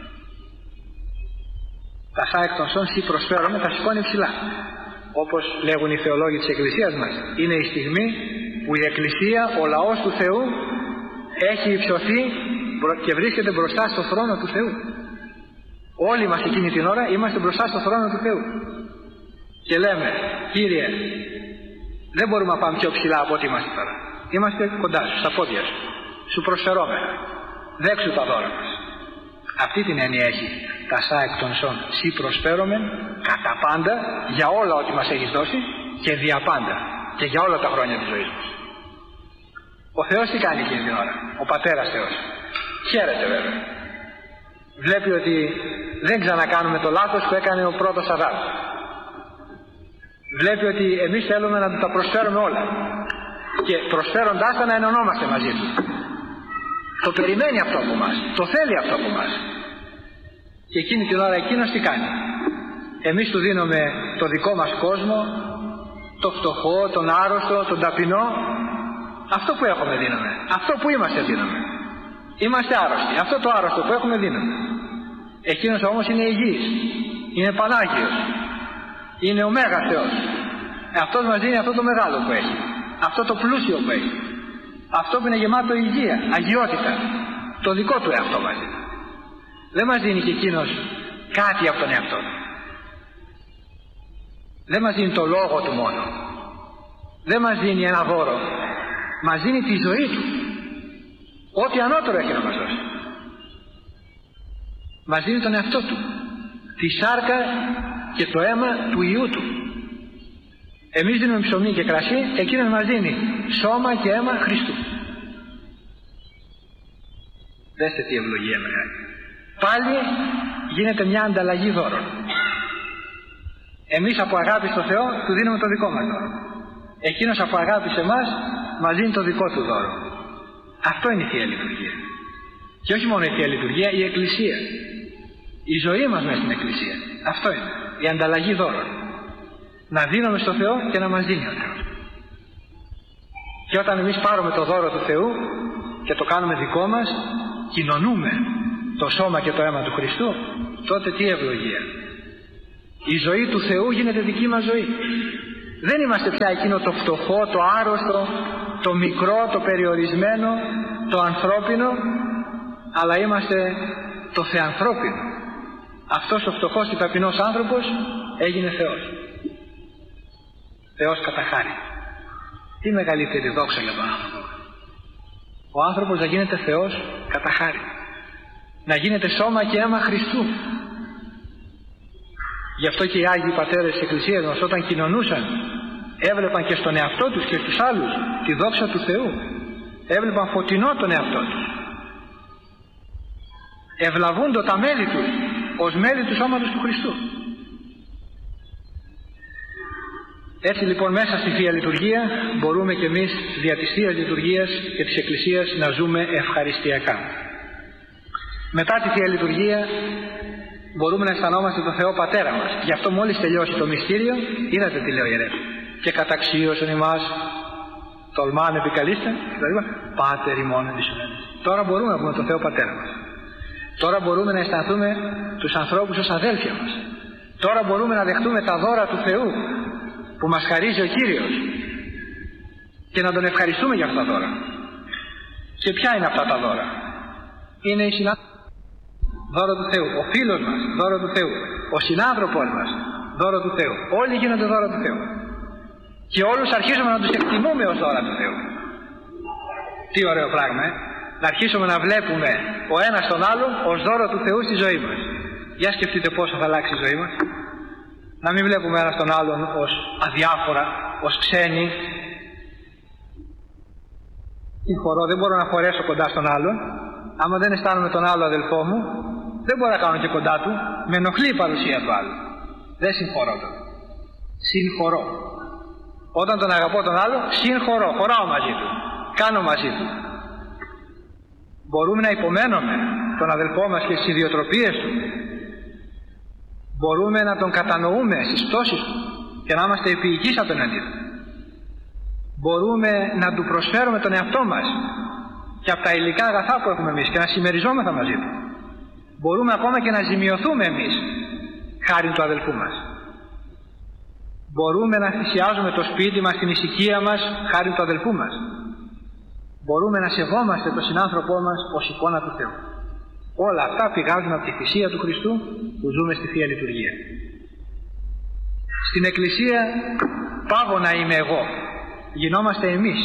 S2: Τα σά εκ των σών σοι προσφέρομαι, τα σηκώνει ψηλά. Όπως λέγουν οι θεολόγοι της Εκκλησίας μας, είναι η στιγμή που η Εκκλησία, ο λαός του Θεού, έχει υψωθεί και βρίσκεται μπροστά στο θρόνο του Θεού. Όλοι μας εκείνη την ώρα είμαστε μπροστά στο θρόνο του Θεού. Και λέμε, Κύριε, δεν μπορούμε να πάμε πιο ψηλά από ό,τι είμαστε τώρα. Είμαστε κοντά σου, στα πόδια σου. Σου προσφερόμεθα. Δέξου τα δώρα μας. Αυτή την έννοια έχει τα σά εκ των σών. Σοι προσφέρομεν κατά πάντα για όλα ό,τι μας έχεις δώσει και δια πάντα και για όλα τα χρόνια της ζωής μας. Ο Θεός τι κάνει εκείνη την ώρα? Ο Πατέρας Θεός χαίρεται βέβαια. Βλέπει ότι δεν ξανακάνουμε το λάθος που έκανε ο πρώτος Αδάμ. Βλέπει ότι εμείς θέλουμε να του τα προσφέρουμε όλα και προσφέροντάς τα να ενωνόμαστε μαζί του. Το περιμένει αυτό από μας, το θέλει αυτό από μας. Και εκείνη την ώρα εκείνος τι κάνει? Εμείς του δίνουμε το δικό μας κόσμο, το φτωχό, τον άρρωστο, τον ταπεινό. Αυτό που έχουμε δίνουμε, αυτό που είμαστε δίνουμε. Είμαστε άρρωστοι, αυτό το άρρωστο που έχουμε δίνουμε. Εκείνος όμως είναι υγιής, είναι Πανάγιος, είναι ο Μέγας Θεός. Αυτός μας δίνει αυτό το μεγάλο που έχει, αυτό το πλούσιο που έχει, αυτό που είναι γεμάτο υγεία, αγιότητα, το δικό του εαυτό μας δίνει. Δεν μας δίνει και εκείνος κάτι από τον εαυτό του. Δεν μας δίνει το λόγο του μόνο. Δεν μας δίνει ένα δώρο. Μας δίνει τη ζωή του. Ό,τι ανώτερο έχει να μας δώσει. Μας δίνει τον εαυτό του. Τη σάρκα και το αίμα του Υιού του. Εμείς δίνουμε ψωμί και κρασί, εκείνος μας δίνει σώμα και αίμα Χριστού. Δέστε τι ευλογία μεγάλη. Πάλι γίνεται μια ανταλλαγή δώρων. Εμείς από αγάπη στο Θεό του δίνουμε το δικό μας δώρο. Εκείνος από αγάπη σε εμάς μας δίνει το δικό του δώρο. Αυτό είναι η Θεία Λειτουργία. Και όχι μόνο η Θεία Λειτουργία, η Εκκλησία. Η ζωή μας μέσα στην Εκκλησία. Αυτό είναι. Η ανταλλαγή δώρων. Να δίνουμε στο Θεό και να μας δίνει ο Θεός. Και όταν εμείς πάρουμε το δώρο του Θεού και το κάνουμε δικό μας, κοινωνούμε το σώμα και το αίμα του Χριστού, τότε τι ευλογία. Η ζωή του Θεού γίνεται δική μας ζωή. Δεν είμαστε πια εκείνο το φτωχό, το άρρωστο, το μικρό, το περιορισμένο, το ανθρώπινο, αλλά είμαστε το θεανθρώπινο. Αυτός ο φτωχός και ταπεινός άνθρωπος έγινε Θεός. Θεός κατά χάρη. Τι μεγαλύτερη δόξα για τον άνθρωπο. Ο άνθρωπος να γίνεται Θεός κατά χάρη. Να γίνεται σώμα και αίμα Χριστού. Γι' αυτό και οι Άγιοι Πατέρες της Εκκλησίας μας, όταν κοινωνούσαν, έβλεπαν και στον εαυτό τους και στους άλλους τη δόξα του Θεού. Έβλεπαν φωτεινό τον εαυτό τους. Ευλαβούντο τα μέλη τους ως μέλη του σώματος του Χριστού. Έτσι λοιπόν μέσα στη Θεία Λειτουργία μπορούμε και εμείς δια της Θείας Λειτουργίας και της Εκκλησίας να ζούμε ευχαριστιακά. Μετά τη Θεία Λειτουργία μπορούμε να αισθανόμαστε τον Θεό Πατέρα μας. Γι' αυτό μόλις τελειώσει το μυστήριο, είδατε τι λέει ο ιερεύς. Και καταξίωσαν εμάς, τολμάνε επικαλείστε, δηλαδή Πάτερ ημών εν της ουρανής. Τώρα μπορούμε να πούμε τον Θεό Πατέρα μας. Τώρα μπορούμε να αισθανθούμε τους ανθρώπους ως αδέλφια μας. Τώρα μπορούμε να δεχτούμε τα δώρα του Θεού που μας χαρίζει ο Κύριος και να τον ευχαριστούμε για αυτά τα δώρα. Και ποια είναι αυτά τα δώρα? Είναι η συνάδελφοι, δώρο του Θεού. Ο φίλος μας, δώρο του Θεού. Ο συνάνθρωπος μας, δώρο του Θεού. Όλοι γίνονται δώρα του Θεού. Και όλους αρχίζουμε να τους εκτιμούμε ως δώρα του Θεού. Τι ωραίο πράγμα, ε? Να αρχίσουμε να βλέπουμε ο ένας τον άλλο ως δώρο του Θεού στη ζωή μας. Για σκεφτείτε πόσο θα αλλάξει η ζωή μας. Να μην βλέπουμε ένας τον άλλον ως αδιάφορα, ως ξένοι. Συγχωρώ, δεν μπορώ να χωρέσω κοντά στον άλλον. Άμα δεν αισθάνομαι τον άλλο αδελφό μου, δεν μπορώ να κάνω και κοντά του. Με ενοχλεί η παρουσία του άλλου. Δεν συγχωρώ τον. Συγχωρώ. Όταν τον αγαπώ τον άλλο, συγχωρώ. Χωράω μαζί του. Κάνω μαζί του. Μπορούμε να υπομένουμε τον αδελφό μας και στις ιδιοτροπίες του. Μπορούμε να τον κατανοούμε στις πτώσεις του και να είμαστε επίοικείς απέναντί του. Μπορούμε να του προσφέρουμε τον εαυτό μας και από τα υλικά αγαθά που έχουμε εμείς και να συμμεριζόμεθα μαζί του. Μπορούμε ακόμα και να ζημιωθούμε εμείς χάρη του αδελφού μας. Μπορούμε να θυσιάζουμε το σπίτι μας, την ησυχία μας χάρη του αδελφού μας. Μπορούμε να σεβόμαστε τον συνάνθρωπό μας ως εικόνα του Θεού. Όλα αυτά πηγάζουν από τη θυσία του Χριστού που ζούμε στη Θεία Λειτουργία. Στην Εκκλησία πάβω να είμαι εγώ. Γινόμαστε εμείς.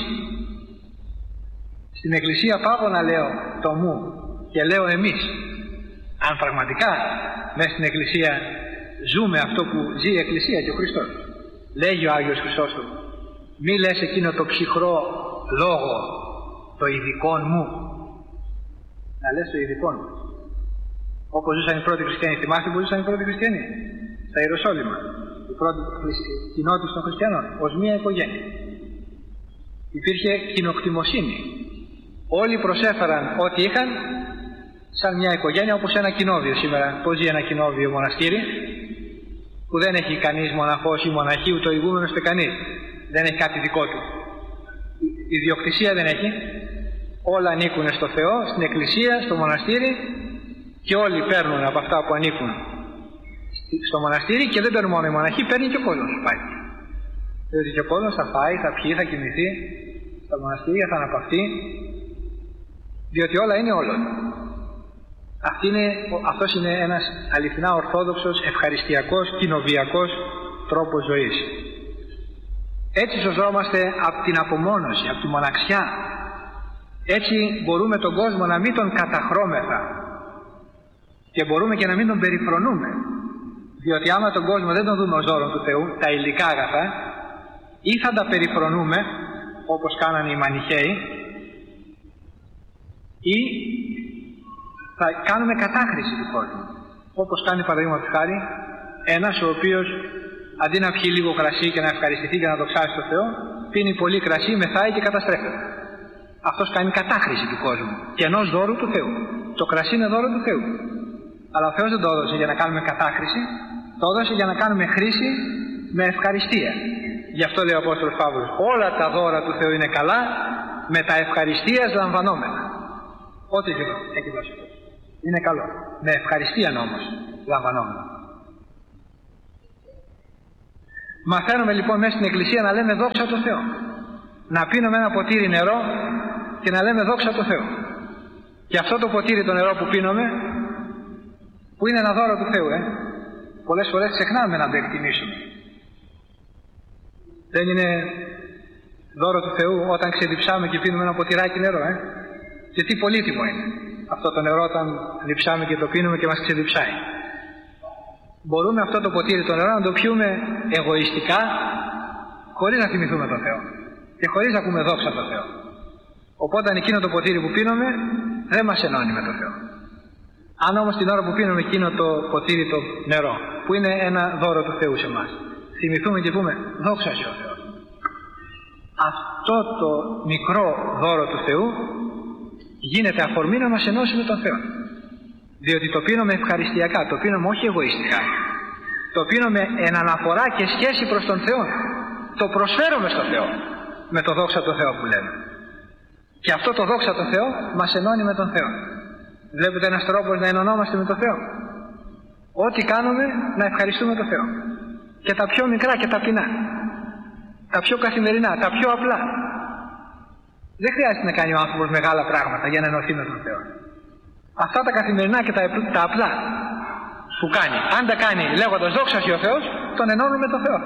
S2: Στην Εκκλησία πάβω να λέω το μου και λέω εμείς. Αν πραγματικά μέσα στην Εκκλησία ζούμε αυτό που ζει η Εκκλησία και ο Χριστός. Λέγει ο Άγιος Χρυσόστομος, μη λες εκείνο το ψυχρό λόγο, το ειδικό μου. Να λες το ειδικό μου. Όπως ζούσαν οι πρώτοι χριστιανοί. Θυμάστε που ζούσαν οι πρώτοι χριστιανοί? Στα Ιεροσόλυμα. Η πρώτη κοινότητα των χριστιανών. Ως μία οικογένεια. Υπήρχε κοινοκτημοσύνη. Όλοι προσέφεραν ό,τι είχαν σαν μια οικογένεια, όπως ένα κοινόβιο σήμερα. Πώς ζει ένα κοινόβιο μοναστήρι που δεν έχει κανείς μοναχός ή μοναχή, ούτε ο ηγούμενος ούτε κανείς. Δεν έχει κάτι δικό του. Η ιδιοκτησία δεν έχει. Όλα ανήκουν στο Θεό, στην Εκκλησία, στο μοναστήρι και όλοι παίρνουν από αυτά που ανήκουν στο μοναστήρι και δεν παίρνουν μόνο οι μοναχοί, παίρνει και ο κόσμος που πάει. Διότι και ο κόσμος θα φάει, θα πιει, θα κοιμηθεί στα μοναστήρια, θα αναπαυτεί, διότι όλα είναι όλων. Αυτή είναι, αυτός είναι ένας αληθινά ορθόδοξος, ευχαριστιακός, κοινοβιακός τρόπος ζωής. Έτσι σωζόμαστε από την απομόνωση, από τη μοναξιά. Έτσι μπορούμε τον κόσμο να μην τον καταχρώμεθα και μπορούμε και να μην τον περιφρονούμε. Διότι άμα τον κόσμο δεν τον δούμε ως δώρο του Θεού, τα υλικά αγαθά, ή θα τα περιφρονούμε όπως κάνανε οι Μανιχαίοι, ή θα κάνουμε κατάχρηση του κόσμου. Όπως κάνει παραδείγματος χάρη ένας ο οποίος αντί να πιει λίγο κρασί και να ευχαριστηθεί και να δοξάσει τον Θεό, πίνει πολύ κρασί, μεθάει και καταστρέφεται. Αυτός κάνει κατάχρηση του κόσμου και ενός δώρου του Θεού. Το κρασί είναι δώρο του Θεού. Αλλά ο Θεός δεν το έδωσε για να κάνουμε κατάχρηση, το έδωσε για να κάνουμε χρήση με ευχαριστία. Γι' αυτό λέει ο Απόστολος Παύλος, όλα τα δώρα του Θεού είναι καλά, με τα ευχαριστίας λαμβανόμενα. Ό,τι έχει δώσει. Είναι καλό. Με ευχαριστία όμως λαμβανόμενα. Μαθαίνουμε λοιπόν μέσα στην Εκκλησία να λέμε δόξα τω Θεώ. Να πίνουμε ένα ποτήρι νερό και να λέμε δόξα τω Θεώ. Και αυτό το ποτήρι το νερό που πίνουμε, που είναι ένα δώρο του Θεού, ε? πολλές φορές ξεχνάμε να το εκτιμήσουμε. Δεν είναι δώρο του Θεού όταν ξεδιψάμε και πίνουμε ένα ποτηράκι νερό, ε? Και τι πολύτιμο είναι αυτό το νερό όταν διψάμε και το πίνουμε και μας ξεδιψάει. Μπορούμε αυτό το ποτήρι το νερό να το πιούμε εγωιστικά, χωρίς να θυμηθούμε τον Θεό και χωρίς να πούμε δόξα τω Θεώ. Οπότε εκείνο το ποτήρι που πίνουμε δεν μας ενώνει με τον Θεό. Αν όμως την ώρα που πίνουμε εκείνο το ποτήρι το νερό, που είναι ένα δώρο του Θεού σε εμάς, θυμηθούμε και πούμε δόξα σε ο Θεός, αυτό το μικρό δώρο του Θεού γίνεται αφορμή να μας ενώσει με τον Θεό. Διότι το πίνουμε ευχαριστιακά, το πίνουμε όχι εγωιστικά. Το πίνουμε εν αναφορά και σχέση προς τον Θεό. Το προσφέρουμε στον Θεό με το δόξα τω Θεώ που λέμε. Και αυτό το δόξα τω Θεώ μας ενώνει με τον Θεό. Βλέπετε ένας τρόπος να ενωνόμαστε με τον Θεό. Ό,τι κάνουμε να ευχαριστούμε τον Θεό. Και τα πιο μικρά και ταπεινά. Τα πιο καθημερινά, τα πιο απλά. Δεν χρειάζεται να κάνει ο άνθρωπος μεγάλα πράγματα για να ενωθεί με τον Θεό. Αυτά τα καθημερινά και τα, τα απλά που κάνει, αν τα κάνει λέγοντας δόξα σε ο Θεός, τον ενώνουμε με τον Θεό.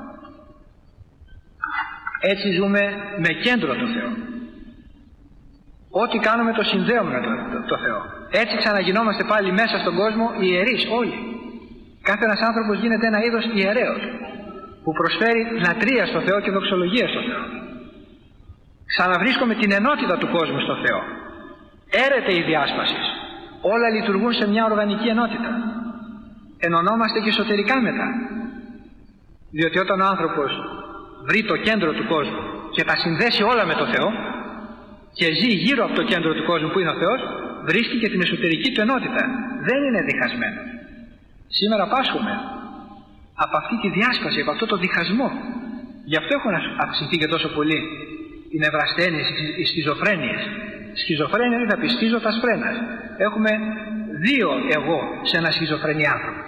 S2: Έτσι ζούμε με κέντρο τον Θεό. Ό,τι κάνουμε το συνδέουμε με τον το, το Θεό. Έτσι ξαναγινόμαστε πάλι μέσα στον κόσμο ιερείς όλοι. Κάθε ένας άνθρωπος γίνεται ένα είδος ιερέως που προσφέρει λατρεία στο Θεό και δοξολογία στο Θεό. Ξαναβρίσκουμε την ενότητα του κόσμου στο Θεό. Έρεται η διάσπαση. Όλα λειτουργούν σε μια οργανική ενότητα. Ενωνόμαστε και εσωτερικά μετά. Διότι όταν ο άνθρωπος βρει το κέντρο του κόσμου και τα συνδέσει όλα με το Θεό και ζει γύρω από το κέντρο του κόσμου που είναι ο Θεός, βρίσκει και την εσωτερική του ενότητα. Δεν είναι διχασμένος. Σήμερα πάσχουμε από αυτή τη διάσπαση, από αυτό το διχασμό. Γι' αυτό έχουν αυξηθεί και τόσο πολύ οι νευρασθένειες, οι σχιζοφρένειες. Σχιζοφρένεια δεν θα πει σχίζωτας φρένας. Έχουμε δύο εγώ σε ένα σχιζοφρενή άνθρωπο.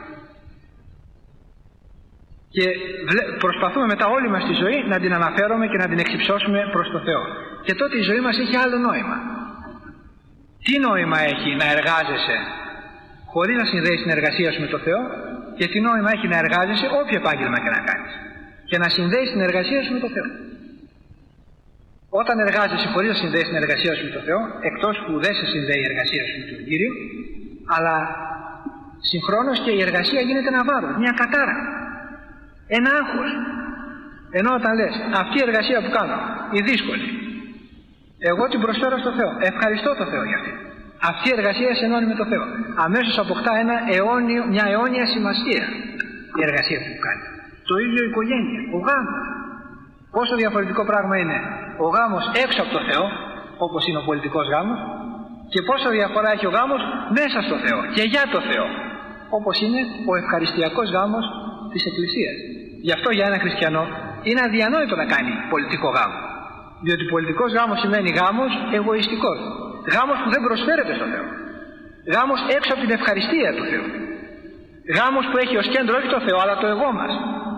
S2: Και προσπαθούμε μετά όλη μας τη ζωή να την αναφέρουμε και να την εξυψώσουμε προς το Θεό. Και τότε η ζωή μας έχει άλλο νόημα. Τι νόημα έχει να εργάζεσαι χωρίς να συνδέεις την εργασία σου με το Θεό, και τι νόημα έχει να εργάζεσαι όποιο επάγγελμα και να κάνεις και να συνδέεις την εργασία σου με το Θεό. Όταν εργάζεσαι χωρίς να συνδέεις την εργασία σου με το Θεό, εκτός που δεν σε συνδέει η εργασία σου με τον Κύριο, αλλά συγχρόνως και η εργασία γίνεται ένα βάρος, μια κατάρα, ένα άγχος. Ενώ όταν λες αυτή η εργασία που κάνω, η δύσκολη, εγώ την προσφέρω στο Θεό, ευχαριστώ το Θεό για αυτή. Αυτή η εργασία σε ενώνει με το Θεό. Αμέσως αποκτά ένα αιώνιο, μια αιώνια σημασία η εργασία που κάνει. Το ίδιο η οικογένεια, ο γάμος. Πόσο διαφορετικό πράγμα είναι ο γάμος έξω από το Θεό, όπως είναι ο πολιτικός γάμος, και πόσο διαφορά έχει ο γάμος μέσα στο Θεό και για το Θεό, όπως είναι ο ευχαριστιακός γάμος της Εκκλησίας. Γι' αυτό για ένα χριστιανό είναι αδιανόητο να κάνει πολιτικό γάμο. Διότι πολιτικός γάμος σημαίνει γάμος εγωιστικός. Γάμος που δεν προσφέρεται στο Θεό. Γάμος έξω από την ευχαριστία του Θεού. Γάμος που έχει ως κέντρο όχι το Θεό αλλά το εγώ μας.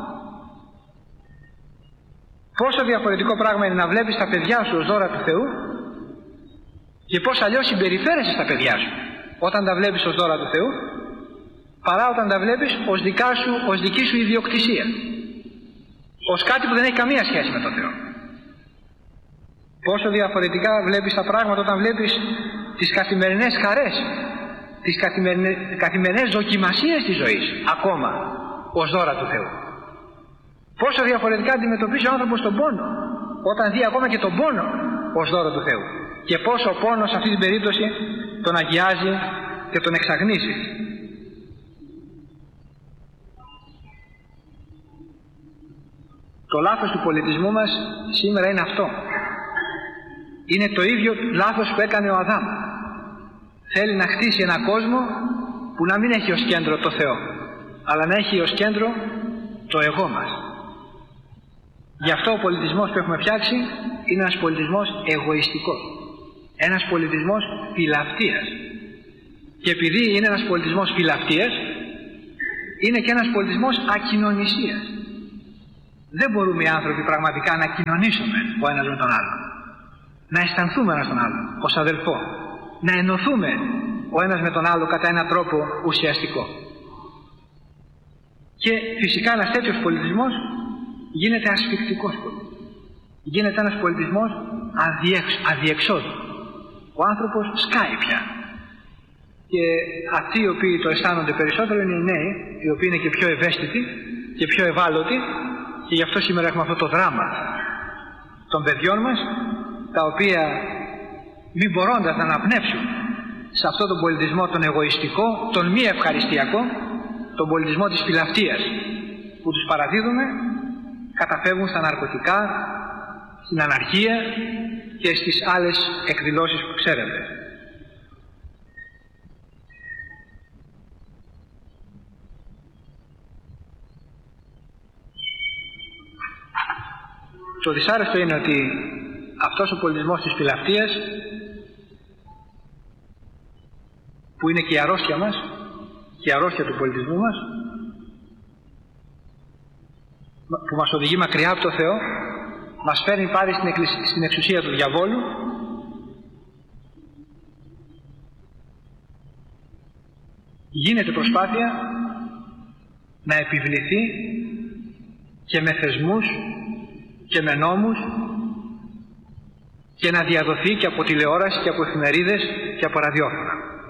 S2: Πόσο διαφορετικό πράγμα είναι να βλέπεις τα παιδιά σου ως δώρα του Θεού και πώς αλλιώς συμπεριφέρεσαι στα παιδιά σου όταν τα βλέπεις ως δώρα του Θεού, παρά όταν τα βλέπεις ως, δικά σου, ως δική σου ιδιοκτησία, ως κάτι που δεν έχει καμία σχέση με τον Θεό. Πόσο διαφορετικά βλέπεις τα πράγματα όταν βλέπεις τις καθημερινές χαρές, τις καθημερινές, καθημερινές δοκιμασίες της ζωής ακόμα ως δώρα του Θεού. Πόσο διαφορετικά αντιμετωπίζει ο άνθρωπος τον πόνο όταν δει ακόμα και τον πόνο ως δώρο του Θεού, και πόσο ο πόνος σε αυτή την περίπτωση τον αγιάζει και τον εξαγνίζει. Το λάθος του πολιτισμού μας σήμερα είναι αυτό. Είναι το ίδιο λάθος που έκανε ο Αδάμ. Θέλει να χτίσει ένα κόσμο που να μην έχει ως κέντρο το Θεό, αλλά να έχει ως κέντρο το εγώ μας. Γι' αυτό ο πολιτισμός που έχουμε φτιάξει είναι ένας πολιτισμός εγωιστικός. Ένας πολιτισμός φιλαυτίας. Και επειδή είναι ένας πολιτισμός φιλαυτίας, είναι και ένας πολιτισμός ακοινωνισίας. δεν μπορούμε οι άνθρωποι πραγματικά να κοινωνήσουμε ο ένας με τον άλλο. Να αισθανθούμε ένας τον άλλο ως αδελφό. Να ενωθούμε ο ένας με τον άλλο κατά έναν τρόπο ουσιαστικό. Και φυσικά ένας τέτοιος πολιτισμός γίνεται ασφυκτικός πολιτισμός. Γίνεται ένας πολιτισμός αδιεξ, αδιεξόδου. Ο άνθρωπος σκάει πια. Και αυτοί οι οποίοι το αισθάνονται περισσότερο είναι οι νέοι, οι οποίοι είναι και πιο ευαίσθητοι και πιο ευάλωτοι, και γι' αυτό σήμερα έχουμε αυτό το δράμα των παιδιών μας, τα οποία μη μπορώντας να αναπνεύσουν σε αυτόν τον πολιτισμό τον εγωιστικό, τον μη ευχαριστιακό, τον πολιτισμό της φιλαυτίας που τους παραδίδουμε, καταφεύγουν στα ναρκωτικά, στην αναρχία και στις άλλες εκδηλώσεις που ξέρετε. Το δυσάρεστο είναι ότι αυτός ο πολιτισμός της φιλαυτίας, που είναι και η αρρώστια μας και η αρρώστια του πολιτισμού μας, που μας οδηγεί μακριά από το Θεό, μας φέρνει πάλι στην, εκκλησ... στην εξουσία του διαβόλου, γίνεται προσπάθεια να επιβληθεί και με θεσμούς και με νόμους και να διαδοθεί και από τηλεόραση και από εφημερίδες και από ραδιόφωνα.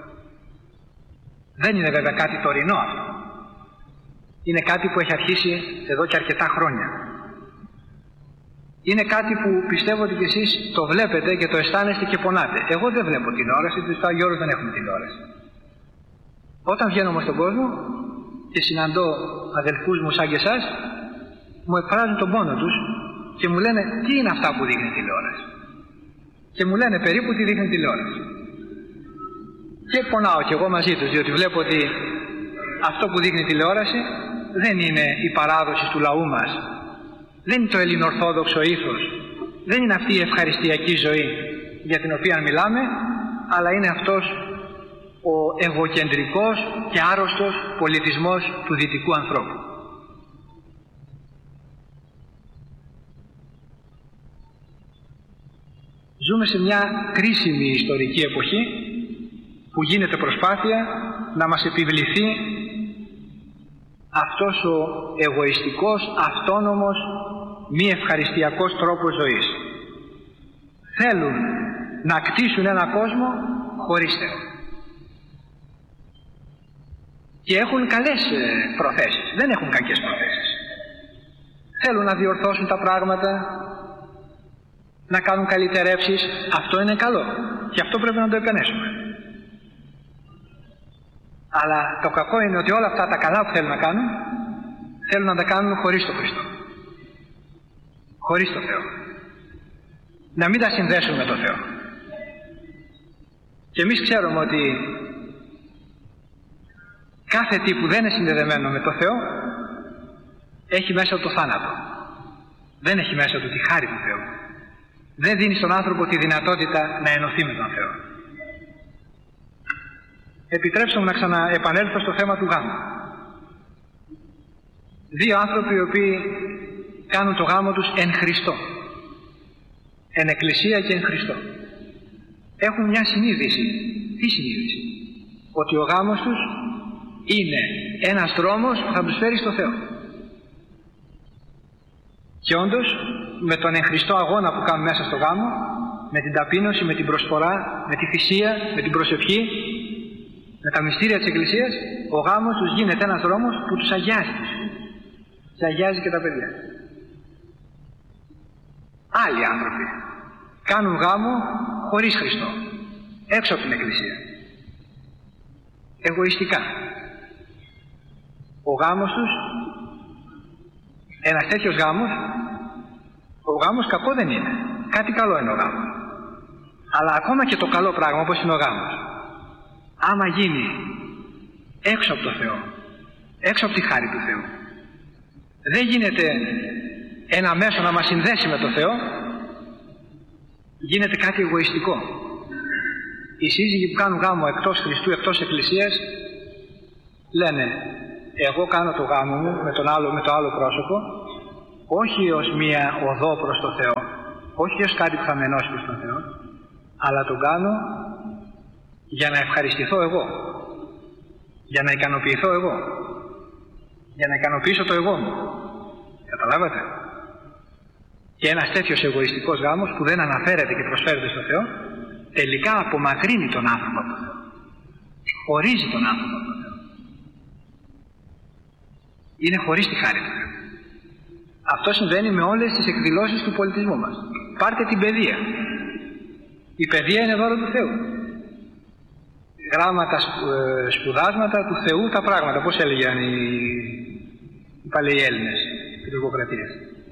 S2: Δεν είναι βέβαια κάτι τωρινό αυτό. Είναι κάτι που έχει αρχίσει εδώ και αρκετά χρόνια. Είναι κάτι που πιστεύω ότι και εσείς το βλέπετε και το αισθάνεστε και πονάτε. Εγώ δεν βλέπω τηλεόραση, τους Άγιοι δεν έχουν τηλεόραση. Όταν βγαίνω όμως στον κόσμο και συναντώ αδελφούς μου σαν και εσάς, μου εκφράζουν τον πόνο τους και μου λένε τι είναι αυτά που δείχνει τηλεόραση. Και μου λένε περίπου τι δείχνει τηλεόραση. Και πονάω κι εγώ μαζί τους, διότι βλέπω ότι αυτό που δείχνει τηλεόραση δεν είναι η παράδοση του λαού μας, δεν είναι το ελληνοορθόδοξο ήθος, δεν είναι αυτή η ευχαριστιακή ζωή για την οποία μιλάμε, αλλά είναι αυτός ο εγωκεντρικός και άρρωστος πολιτισμός του δυτικού ανθρώπου. Ζούμε σε μια κρίσιμη ιστορική εποχή που γίνεται προσπάθεια να μας επιβληθεί αυτός ο εγωιστικός, αυτόνομος, μη ευχαριστιακός τρόπος ζωής. Θέλουν να κτίσουν ένα κόσμο χωρίς Θεό. Και έχουν καλές προθέσεις, δεν έχουν κακές προθέσεις. Θέλουν να διορθώσουν τα πράγματα, να κάνουν καλυτερεύσεις, αυτό είναι καλό και αυτό πρέπει να το επενέσουμε. Αλλά το κακό είναι ότι όλα αυτά τα καλά που θέλουν να κάνουν, θέλουν να τα κάνουν χωρίς τον Χριστό. Χωρίς τον Θεό. Να μην τα συνδέσουν με τον Θεό. Και εμείς ξέρουμε ότι κάθε τι που δεν είναι συνδεδεμένο με τον Θεό έχει μέσα του το θάνατο. Δεν έχει μέσα του τη χάρη του Θεού. Δεν δίνει στον άνθρωπο τη δυνατότητα να ενωθεί με τον Θεό. Επιτρέψτε μου να ξαναεπανέλθω στο θέμα του γάμου. Δύο άνθρωποι οι οποίοι κάνουν το γάμο τους εν Χριστώ, εν Εκκλησία και εν Χριστώ, έχουν μια συνείδηση. Τι συνείδηση? Ότι ο γάμος τους είναι ένας δρόμος που θα τους φέρει στο Θεό. Και όντως με τον εν Χριστώ αγώνα που κάνουν μέσα στο γάμο, με την ταπείνωση, με την προσφορά, με τη θυσία, με την προσευχή, με τα μυστήρια της Εκκλησίας, ο γάμος τους γίνεται ένας δρόμος που τους αγιάζει. Και αγιάζει και τα παιδιά. Άλλοι άνθρωποι κάνουν γάμο χωρίς Χριστό, έξω από την Εκκλησία, εγωιστικά. Ο γάμος τους, ένας τέτοιος γάμος, ο γάμος κακό δεν είναι, κάτι καλό είναι ο γάμος. Αλλά ακόμα και το καλό πράγμα όπως είναι ο γάμος, άμα γίνει έξω από το Θεό, έξω από τη χάρη του Θεού, δεν γίνεται ένα μέσο να μας συνδέσει με το Θεό, γίνεται κάτι εγωιστικό. Οι σύζυγοι που κάνουν γάμο εκτός Χριστού, εκτός Εκκλησίας, λένε εγώ κάνω το γάμο μου με, τον άλλο, με το άλλο πρόσωπο όχι ως μία οδό προς το Θεό, όχι ως κάτι που θα με ενώσει προς τον Θεό, αλλά τον κάνω για να ευχαριστηθώ εγώ, για να ικανοποιηθώ εγώ, για να ικανοποιήσω το εγώ μου. Καταλάβατε? Και ένας τέτοιος εγωιστικός γάμος που δεν αναφέρεται και προσφέρεται στο Θεό, τελικά απομακρύνει τον άνθρωπο από τον Θεό. Χωρίζει τον άνθρωπο από τον Θεό. Είναι χωρίς τη χάρη του Θεού. Αυτό συμβαίνει με όλες τις εκδηλώσεις του πολιτισμού μας. Πάρτε την παιδεία. Η παιδεία είναι δώρο του Θεού. Γράμματα, σπουδάσματα του Θεού τα πράγματα, πώς έλεγαν οι, οι παλαιοί Έλληνες, οι τουρκοκρατίες.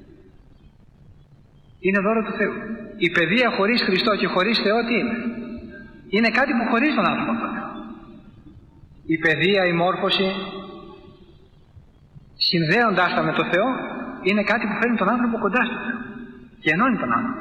S2: Είναι δώρο του Θεού. Η παιδεία χωρίς Χριστό και χωρίς Θεό τι είναι? Είναι κάτι που χωρίζει τον άνθρωπο από τον Θεό. Η παιδεία, η μόρφωση, συνδέοντάς τα με το Θεό, είναι κάτι που φέρνει τον άνθρωπο κοντά στο Θεό και ενώνει τον άνθρωπο.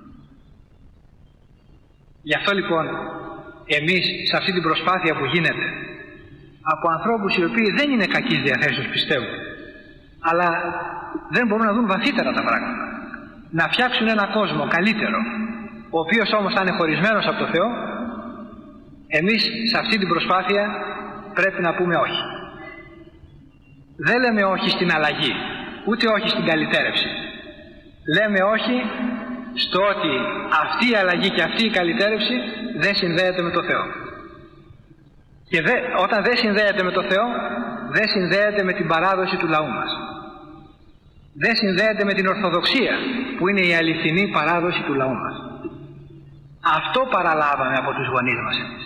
S2: Γι' αυτό λοιπόν εμείς σε αυτή την προσπάθεια που γίνεται από ανθρώπους οι οποίοι δεν είναι κακής διαθέσεως, πιστεύω, αλλά δεν μπορούν να δουν βαθύτερα τα πράγματα, να φτιάξουν ένα κόσμο καλύτερο, ο οποίος όμως θα είναι χωρισμένος από το Θεό, εμείς σε αυτή την προσπάθεια πρέπει να πούμε όχι. Δεν λέμε όχι στην αλλαγή, ούτε όχι στην καλυτέρευση. Λέμε όχι στο ότι αυτή η αλλαγή και αυτή η καλυτέρευση δεν συνδέεται με το Θεό. Και δε, όταν δεν συνδέεται με το Θεό, δεν συνδέεται με την παράδοση του λαού μας. Δεν συνδέεται με την Ορθοδοξία, που είναι η αληθινή παράδοση του λαού μας. Αυτό παραλάβαμε από τους γονείς μας εμείς.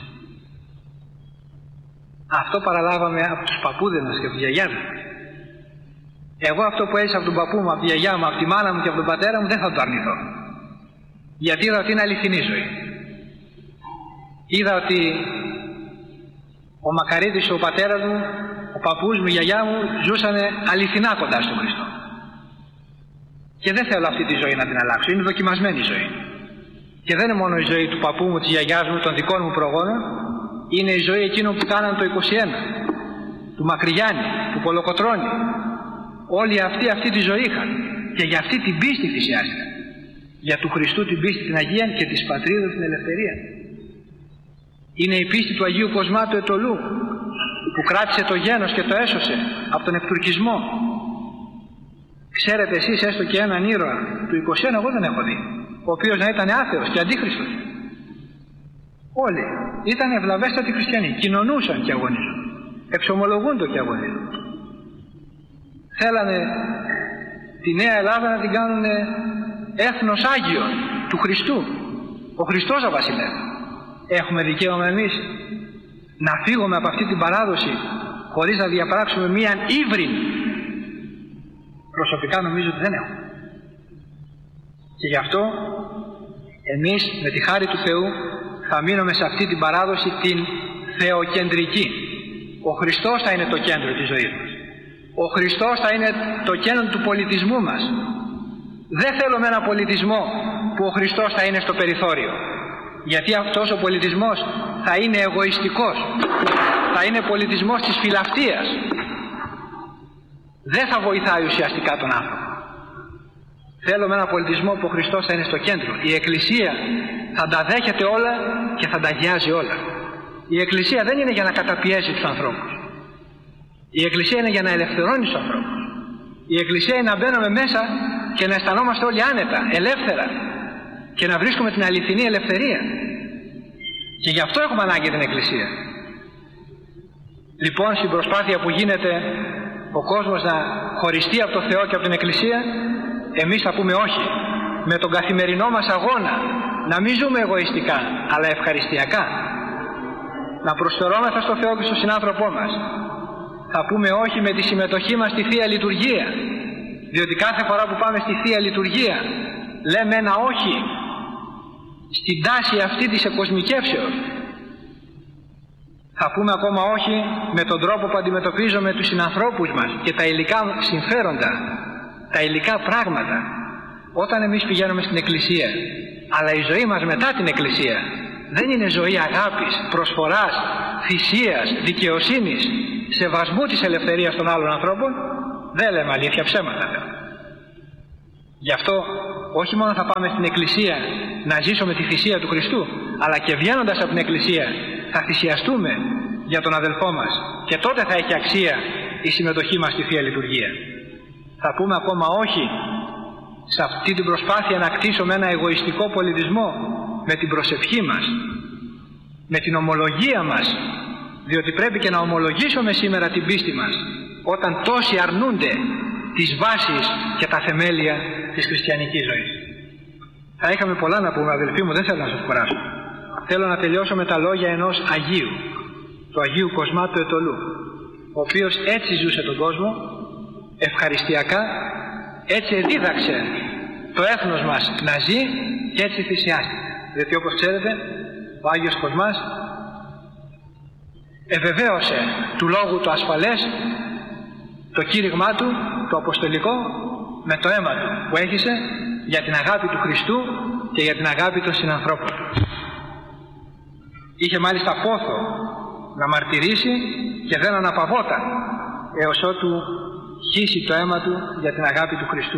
S2: Αυτό παραλάβαμε από τους παππούδες μας και από τους γιαγιάδες μας. Εγώ αυτό που έζησα από τον παππού μου, από τη γιαγιά μου, από τη μάνα μου και από τον πατέρα μου δεν θα το αρνηθώ. Γιατί είδα ότι είναι αληθινή ζωή. Είδα ότι ο Μακαρίτης, ο πατέρας μου, ο παππούς μου, η γιαγιά μου ζούσαν αληθινά κοντά στον Χριστό. Και δεν θέλω αυτή τη ζωή να την αλλάξω. Είναι δοκιμασμένη η ζωή. Και δεν είναι μόνο η ζωή του παππού μου, της γιαγιάς μου, των δικών μου προγόνων. Είναι η ζωή εκείνων που κάναν το είκοσι ένα. Του Μακρυγιάννη, του Κολοκοτρώνη. Όλοι αυτοί αυτή τη ζωή είχαν. Και για αυτή την πίστη θυσιάστηκαν. Για του Χριστού την πίστη την Αγία και της πατρίδας την ελευθερία. Είναι η πίστη του Αγίου Κοσμά του Ετωλού, που κράτησε το γένος και το έσωσε από τον ευτουρκισμό. Ξέρετε εσείς έστω και έναν ήρωα του είκοσι ένα, εγώ δεν έχω δει, ο οποίος να ήταν άθεος και αντίχριστος. Όλοι ήταν ευλαβέστατοι χριστιανοί, κοινωνούσαν και αγωνίζουν, εξομολογούνται και αγωνίζουν. Θέλανε τη Νέα Ελλάδα να την κάνουν έθνος Άγιον του Χριστού. Ο Χριστός θα βασιλεύει. Έχουμε δικαίωμα εμείς να φύγουμε από αυτή την παράδοση χωρίς να διαπράξουμε μίαν ύβριν? Προσωπικά νομίζω ότι δεν έχουμε. Και γι' αυτό εμείς με τη χάρη του Θεού θα μείνουμε σε αυτή την παράδοση την θεοκεντρική. Ο Χριστός θα είναι το κέντρο της ζωής μας. Ο Χριστός θα είναι το κέντρο του πολιτισμού μας. Δεν θέλουμε ένα πολιτισμό που ο Χριστός θα είναι στο περιθώριο. Γιατί αυτός ο πολιτισμός θα είναι εγωιστικός. Θα είναι πολιτισμός της φιλαυτίας. Δεν θα βοηθάει ουσιαστικά τον άνθρωπο. Θέλουμε ένα πολιτισμό που ο Χριστός θα είναι στο κέντρο. Η Εκκλησία θα τα δέχεται όλα και θα τα αγιάζει όλα. Η Εκκλησία δεν είναι για να καταπιέσει τους ανθρώπους. Η Εκκλησία είναι για να ελευθερώνει τους ανθρώπους. Η Εκκλησία είναι να μπαίνουμε μέσα και να αισθανόμαστε όλοι άνετα, ελεύθερα και να βρίσκουμε την αληθινή ελευθερία. Και γι' αυτό έχουμε ανάγκη την Εκκλησία. Λοιπόν, στην προσπάθεια που γίνεται ο κόσμος να χωριστεί από το Θεό και από την Εκκλησία, εμείς θα πούμε όχι. Με τον καθημερινό μας αγώνα να μην ζούμε εγωιστικά, αλλά ευχαριστιακά. Να προσφερόμεθα στο Θεό και στον συνάνθρωπό μας. Θα πούμε όχι με τη συμμετοχή μας στη Θεία Λειτουργία, διότι κάθε φορά που πάμε στη Θεία Λειτουργία λέμε ένα όχι στην τάση αυτή της εκοσμικεύσεως. Θα πούμε ακόμα όχι με τον τρόπο που αντιμετωπίζουμε τους συνανθρώπους μας και τα υλικά συμφέροντα, τα υλικά πράγματα. Όταν εμείς πηγαίνουμε στην Εκκλησία, αλλά η ζωή μας μετά την Εκκλησία δεν είναι ζωή αγάπης, προσφοράς, θυσίας, δικαιοσύνης, σεβασμού της ελευθερίας των άλλων ανθρώπων, δεν λέμε αλήθεια, ψέματα. Γι' αυτό όχι μόνο θα πάμε στην Εκκλησία να ζήσουμε τη θυσία του Χριστού, αλλά και βγαίνοντας από την Εκκλησία θα θυσιαστούμε για τον αδελφό μας και τότε θα έχει αξία η συμμετοχή μας στη Θεία Λειτουργία. Θα πούμε ακόμα όχι σε αυτή την προσπάθεια να κτίσουμε ένα εγωιστικό πολιτισμό με την προσευχή μας, με την ομολογία μας, διότι πρέπει και να ομολογήσουμε σήμερα την πίστη μας όταν τόσοι αρνούνται τις βάσεις και τα θεμέλια της χριστιανικής ζωής. Θα είχαμε πολλά να πούμε, αδελφοί μου, δεν θέλω να σας κουράσω. Θέλω να τελειώσω με τα λόγια ενός Αγίου, του Αγίου Κοσμά του Αιτωλού, ο οποίος έτσι ζούσε τον κόσμο, ευχαριστιακά, έτσι δίδαξε το έθνος μας να ζει και έτσι θυσιάστηκε. Διότι όπως ξέρετε, ο Άγιος Κοσμάς ευεβαίωσε του λόγου του ασφαλές το κήρυγμά του, το αποστολικό, με το αίμα του που έχησε για την αγάπη του Χριστού και για την αγάπη των συνανθρώπων του. Είχε μάλιστα πόθο να μαρτυρήσει και δεν αναπαυόταν έως ότου χύσει το αίμα του για την αγάπη του Χριστού.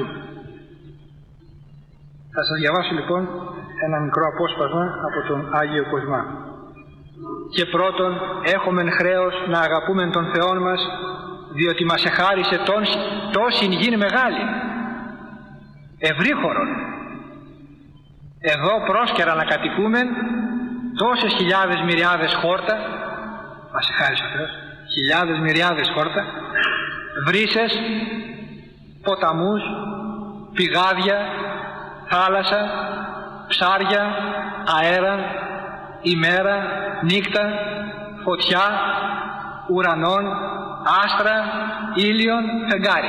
S2: Θα σας διαβάσω λοιπόν ένα μικρό απόσπασμα από τον Άγιο Κοσμά. Και πρώτον, έχομεν χρέος να αγαπούμε τον Θεόν μας, διότι μας εχάρισε τόση γη μεγάλη, ευρύχωρον. Εδώ πρόσκαιρα να κατοικούμε τόσες χιλιάδες μυριάδες χόρτα, μας εχάρισε ο Θεός, χιλιάδες μυριάδες χόρτα, βρύσες, ποταμούς, πηγάδια, θάλασσα, ψάρια, αέρα, ημέρα, νύχτα, φωτιά, ουρανών, άστρα, ήλιον, φεγγάρι.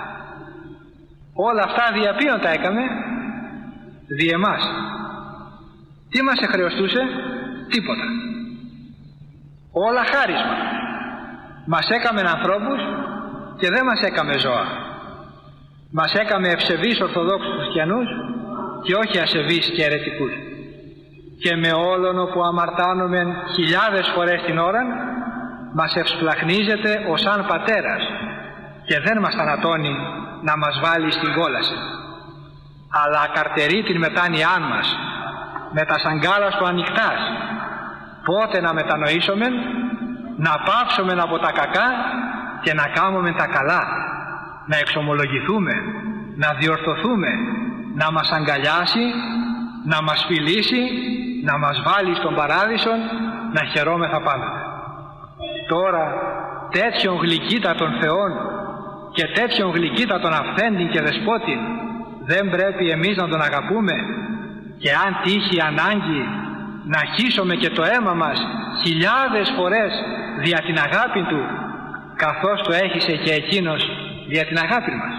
S2: Όλα αυτά δια ποιον τα έκαμε? Δι' εμάς. Τι μας εχρεωστούσε? Τίποτα. Όλα χάρισμα. Μας έκαμε ανθρώπους και δεν μας έκαμε ζώα. Μας έκαμε ευσεβείς Ορθοδόξους Χριστιανούς και όχι ασεβείς και αιρετικούς. Και με όλον όπου αμαρτάνομεν χιλιάδες φορές την ώρα, μας ευσπλαχνίζεται ως αν πατέρας και δεν μας θανατώνει να μας βάλει στην κόλαση, αλλά ακαρτερεί την μετάνοιά μας με τα σαγκάλας του ανοιχτάς, πότε να μετανοήσομεν, να πάψομεν από τα κακά και να κάμομεν τα καλά, να εξομολογηθούμε, να διορθωθούμε, να μας αγκαλιάσει, να μας φιλήσει, να μας βάλει στον παράδεισο, να χαιρόμεθα πάντα. Τώρα τέτοιον γλυκύτατον Θεόν και τέτοιον γλυκύτατον αυθέντην και δεσπότην δεν πρέπει εμείς να τον αγαπούμε, και αν τύχει ανάγκη να χύσουμε και το αίμα μας χιλιάδες φορές δια την αγάπη του, καθώς το έχισε και εκείνος δια την αγάπη μας.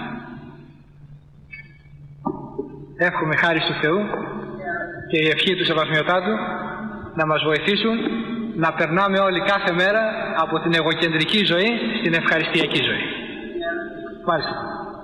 S2: Εύχομαι χάρη του Θεού και η ευχή του Σεβασμιωτάτου να μας βοηθήσουν να περνάμε όλοι κάθε μέρα από την εγωκεντρική ζωή στην ευχαριστιακή ζωή. Μάλιστα.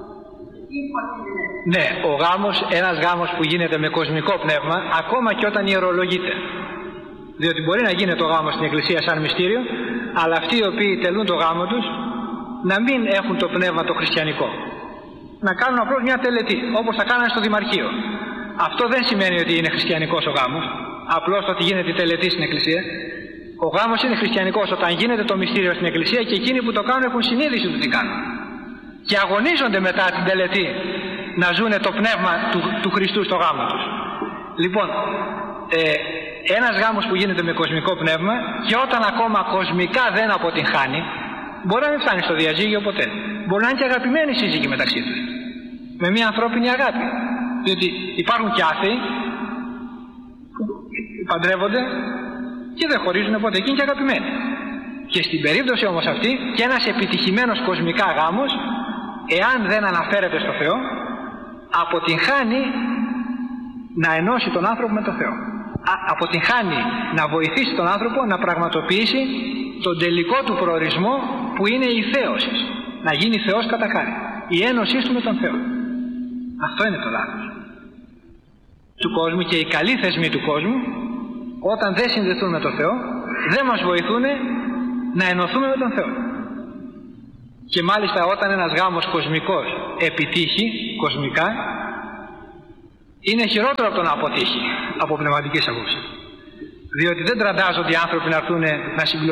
S2: Ναι, ο γάμος, ένας γάμος που γίνεται με κοσμικό πνεύμα, ακόμα και όταν ιερολογείται. Διότι μπορεί να γίνεται ο γάμος στην Εκκλησία σαν μυστήριο, αλλά αυτοί οι οποίοι τελούν το γάμο τους να μην έχουν το πνεύμα το χριστιανικό. Να κάνουν απλώς μια τελετή, όπως θα κάνανε στο Δημαρχείο. Αυτό δεν σημαίνει ότι είναι χριστιανικός ο γάμος, απλώς το ότι γίνεται η τελετή στην Εκκλησία. Ο γάμος είναι χριστιανικός όταν γίνεται το μυστήριο στην Εκκλησία και εκείνοι που το κάνουν έχουν συνείδηση του τι κάνουν. Και αγωνίζονται μετά την τελετή να ζουνε το πνεύμα του, του Χριστού στο γάμο τους. Λοιπόν, ε, ένας γάμος που γίνεται με κοσμικό πνεύμα και όταν ακόμα κοσμικά δεν αποτυγχάνει, μπορεί να μην φτάνει στο διαζύγιο ποτέ. Μπορεί να είναι και αγαπημένοι σύζυγοι μεταξύ τους, με μια ανθρώπινη αγάπη. Διότι υπάρχουν και άθεοι που παντρεύονται και δεν χωρίζουν ποτέ, και είναι και αγαπημένοι. Και στην περίπτωση όμως αυτή, και ένας επιτυχημένος κοσμικά γάμος, εάν δεν αναφέρεται στο Θεό, αποτυγχάνει να ενώσει τον άνθρωπο με τον Θεό. Α, αποτυγχάνει να βοηθήσει τον άνθρωπο να πραγματοποιήσει τον τελικό του προορισμό, που είναι η θέωση. Να γίνει Θεός κατά χάρη. Η ένωσή του με τον Θεό. Αυτό είναι το λάθος του κόσμου, και οι καλοί θεσμοί του κόσμου, όταν δεν συνδεθούν με τον Θεό, δεν μας βοηθούν να ενωθούμε με τον Θεό. Και μάλιστα όταν ένας γάμος κοσμικός επιτύχει κοσμικά, είναι χειρότερο από το να αποτύχει από πνευματικής άποψης. Διότι δεν τραντάζονται οι άνθρωποι να έρθουν να συμπληρώσουν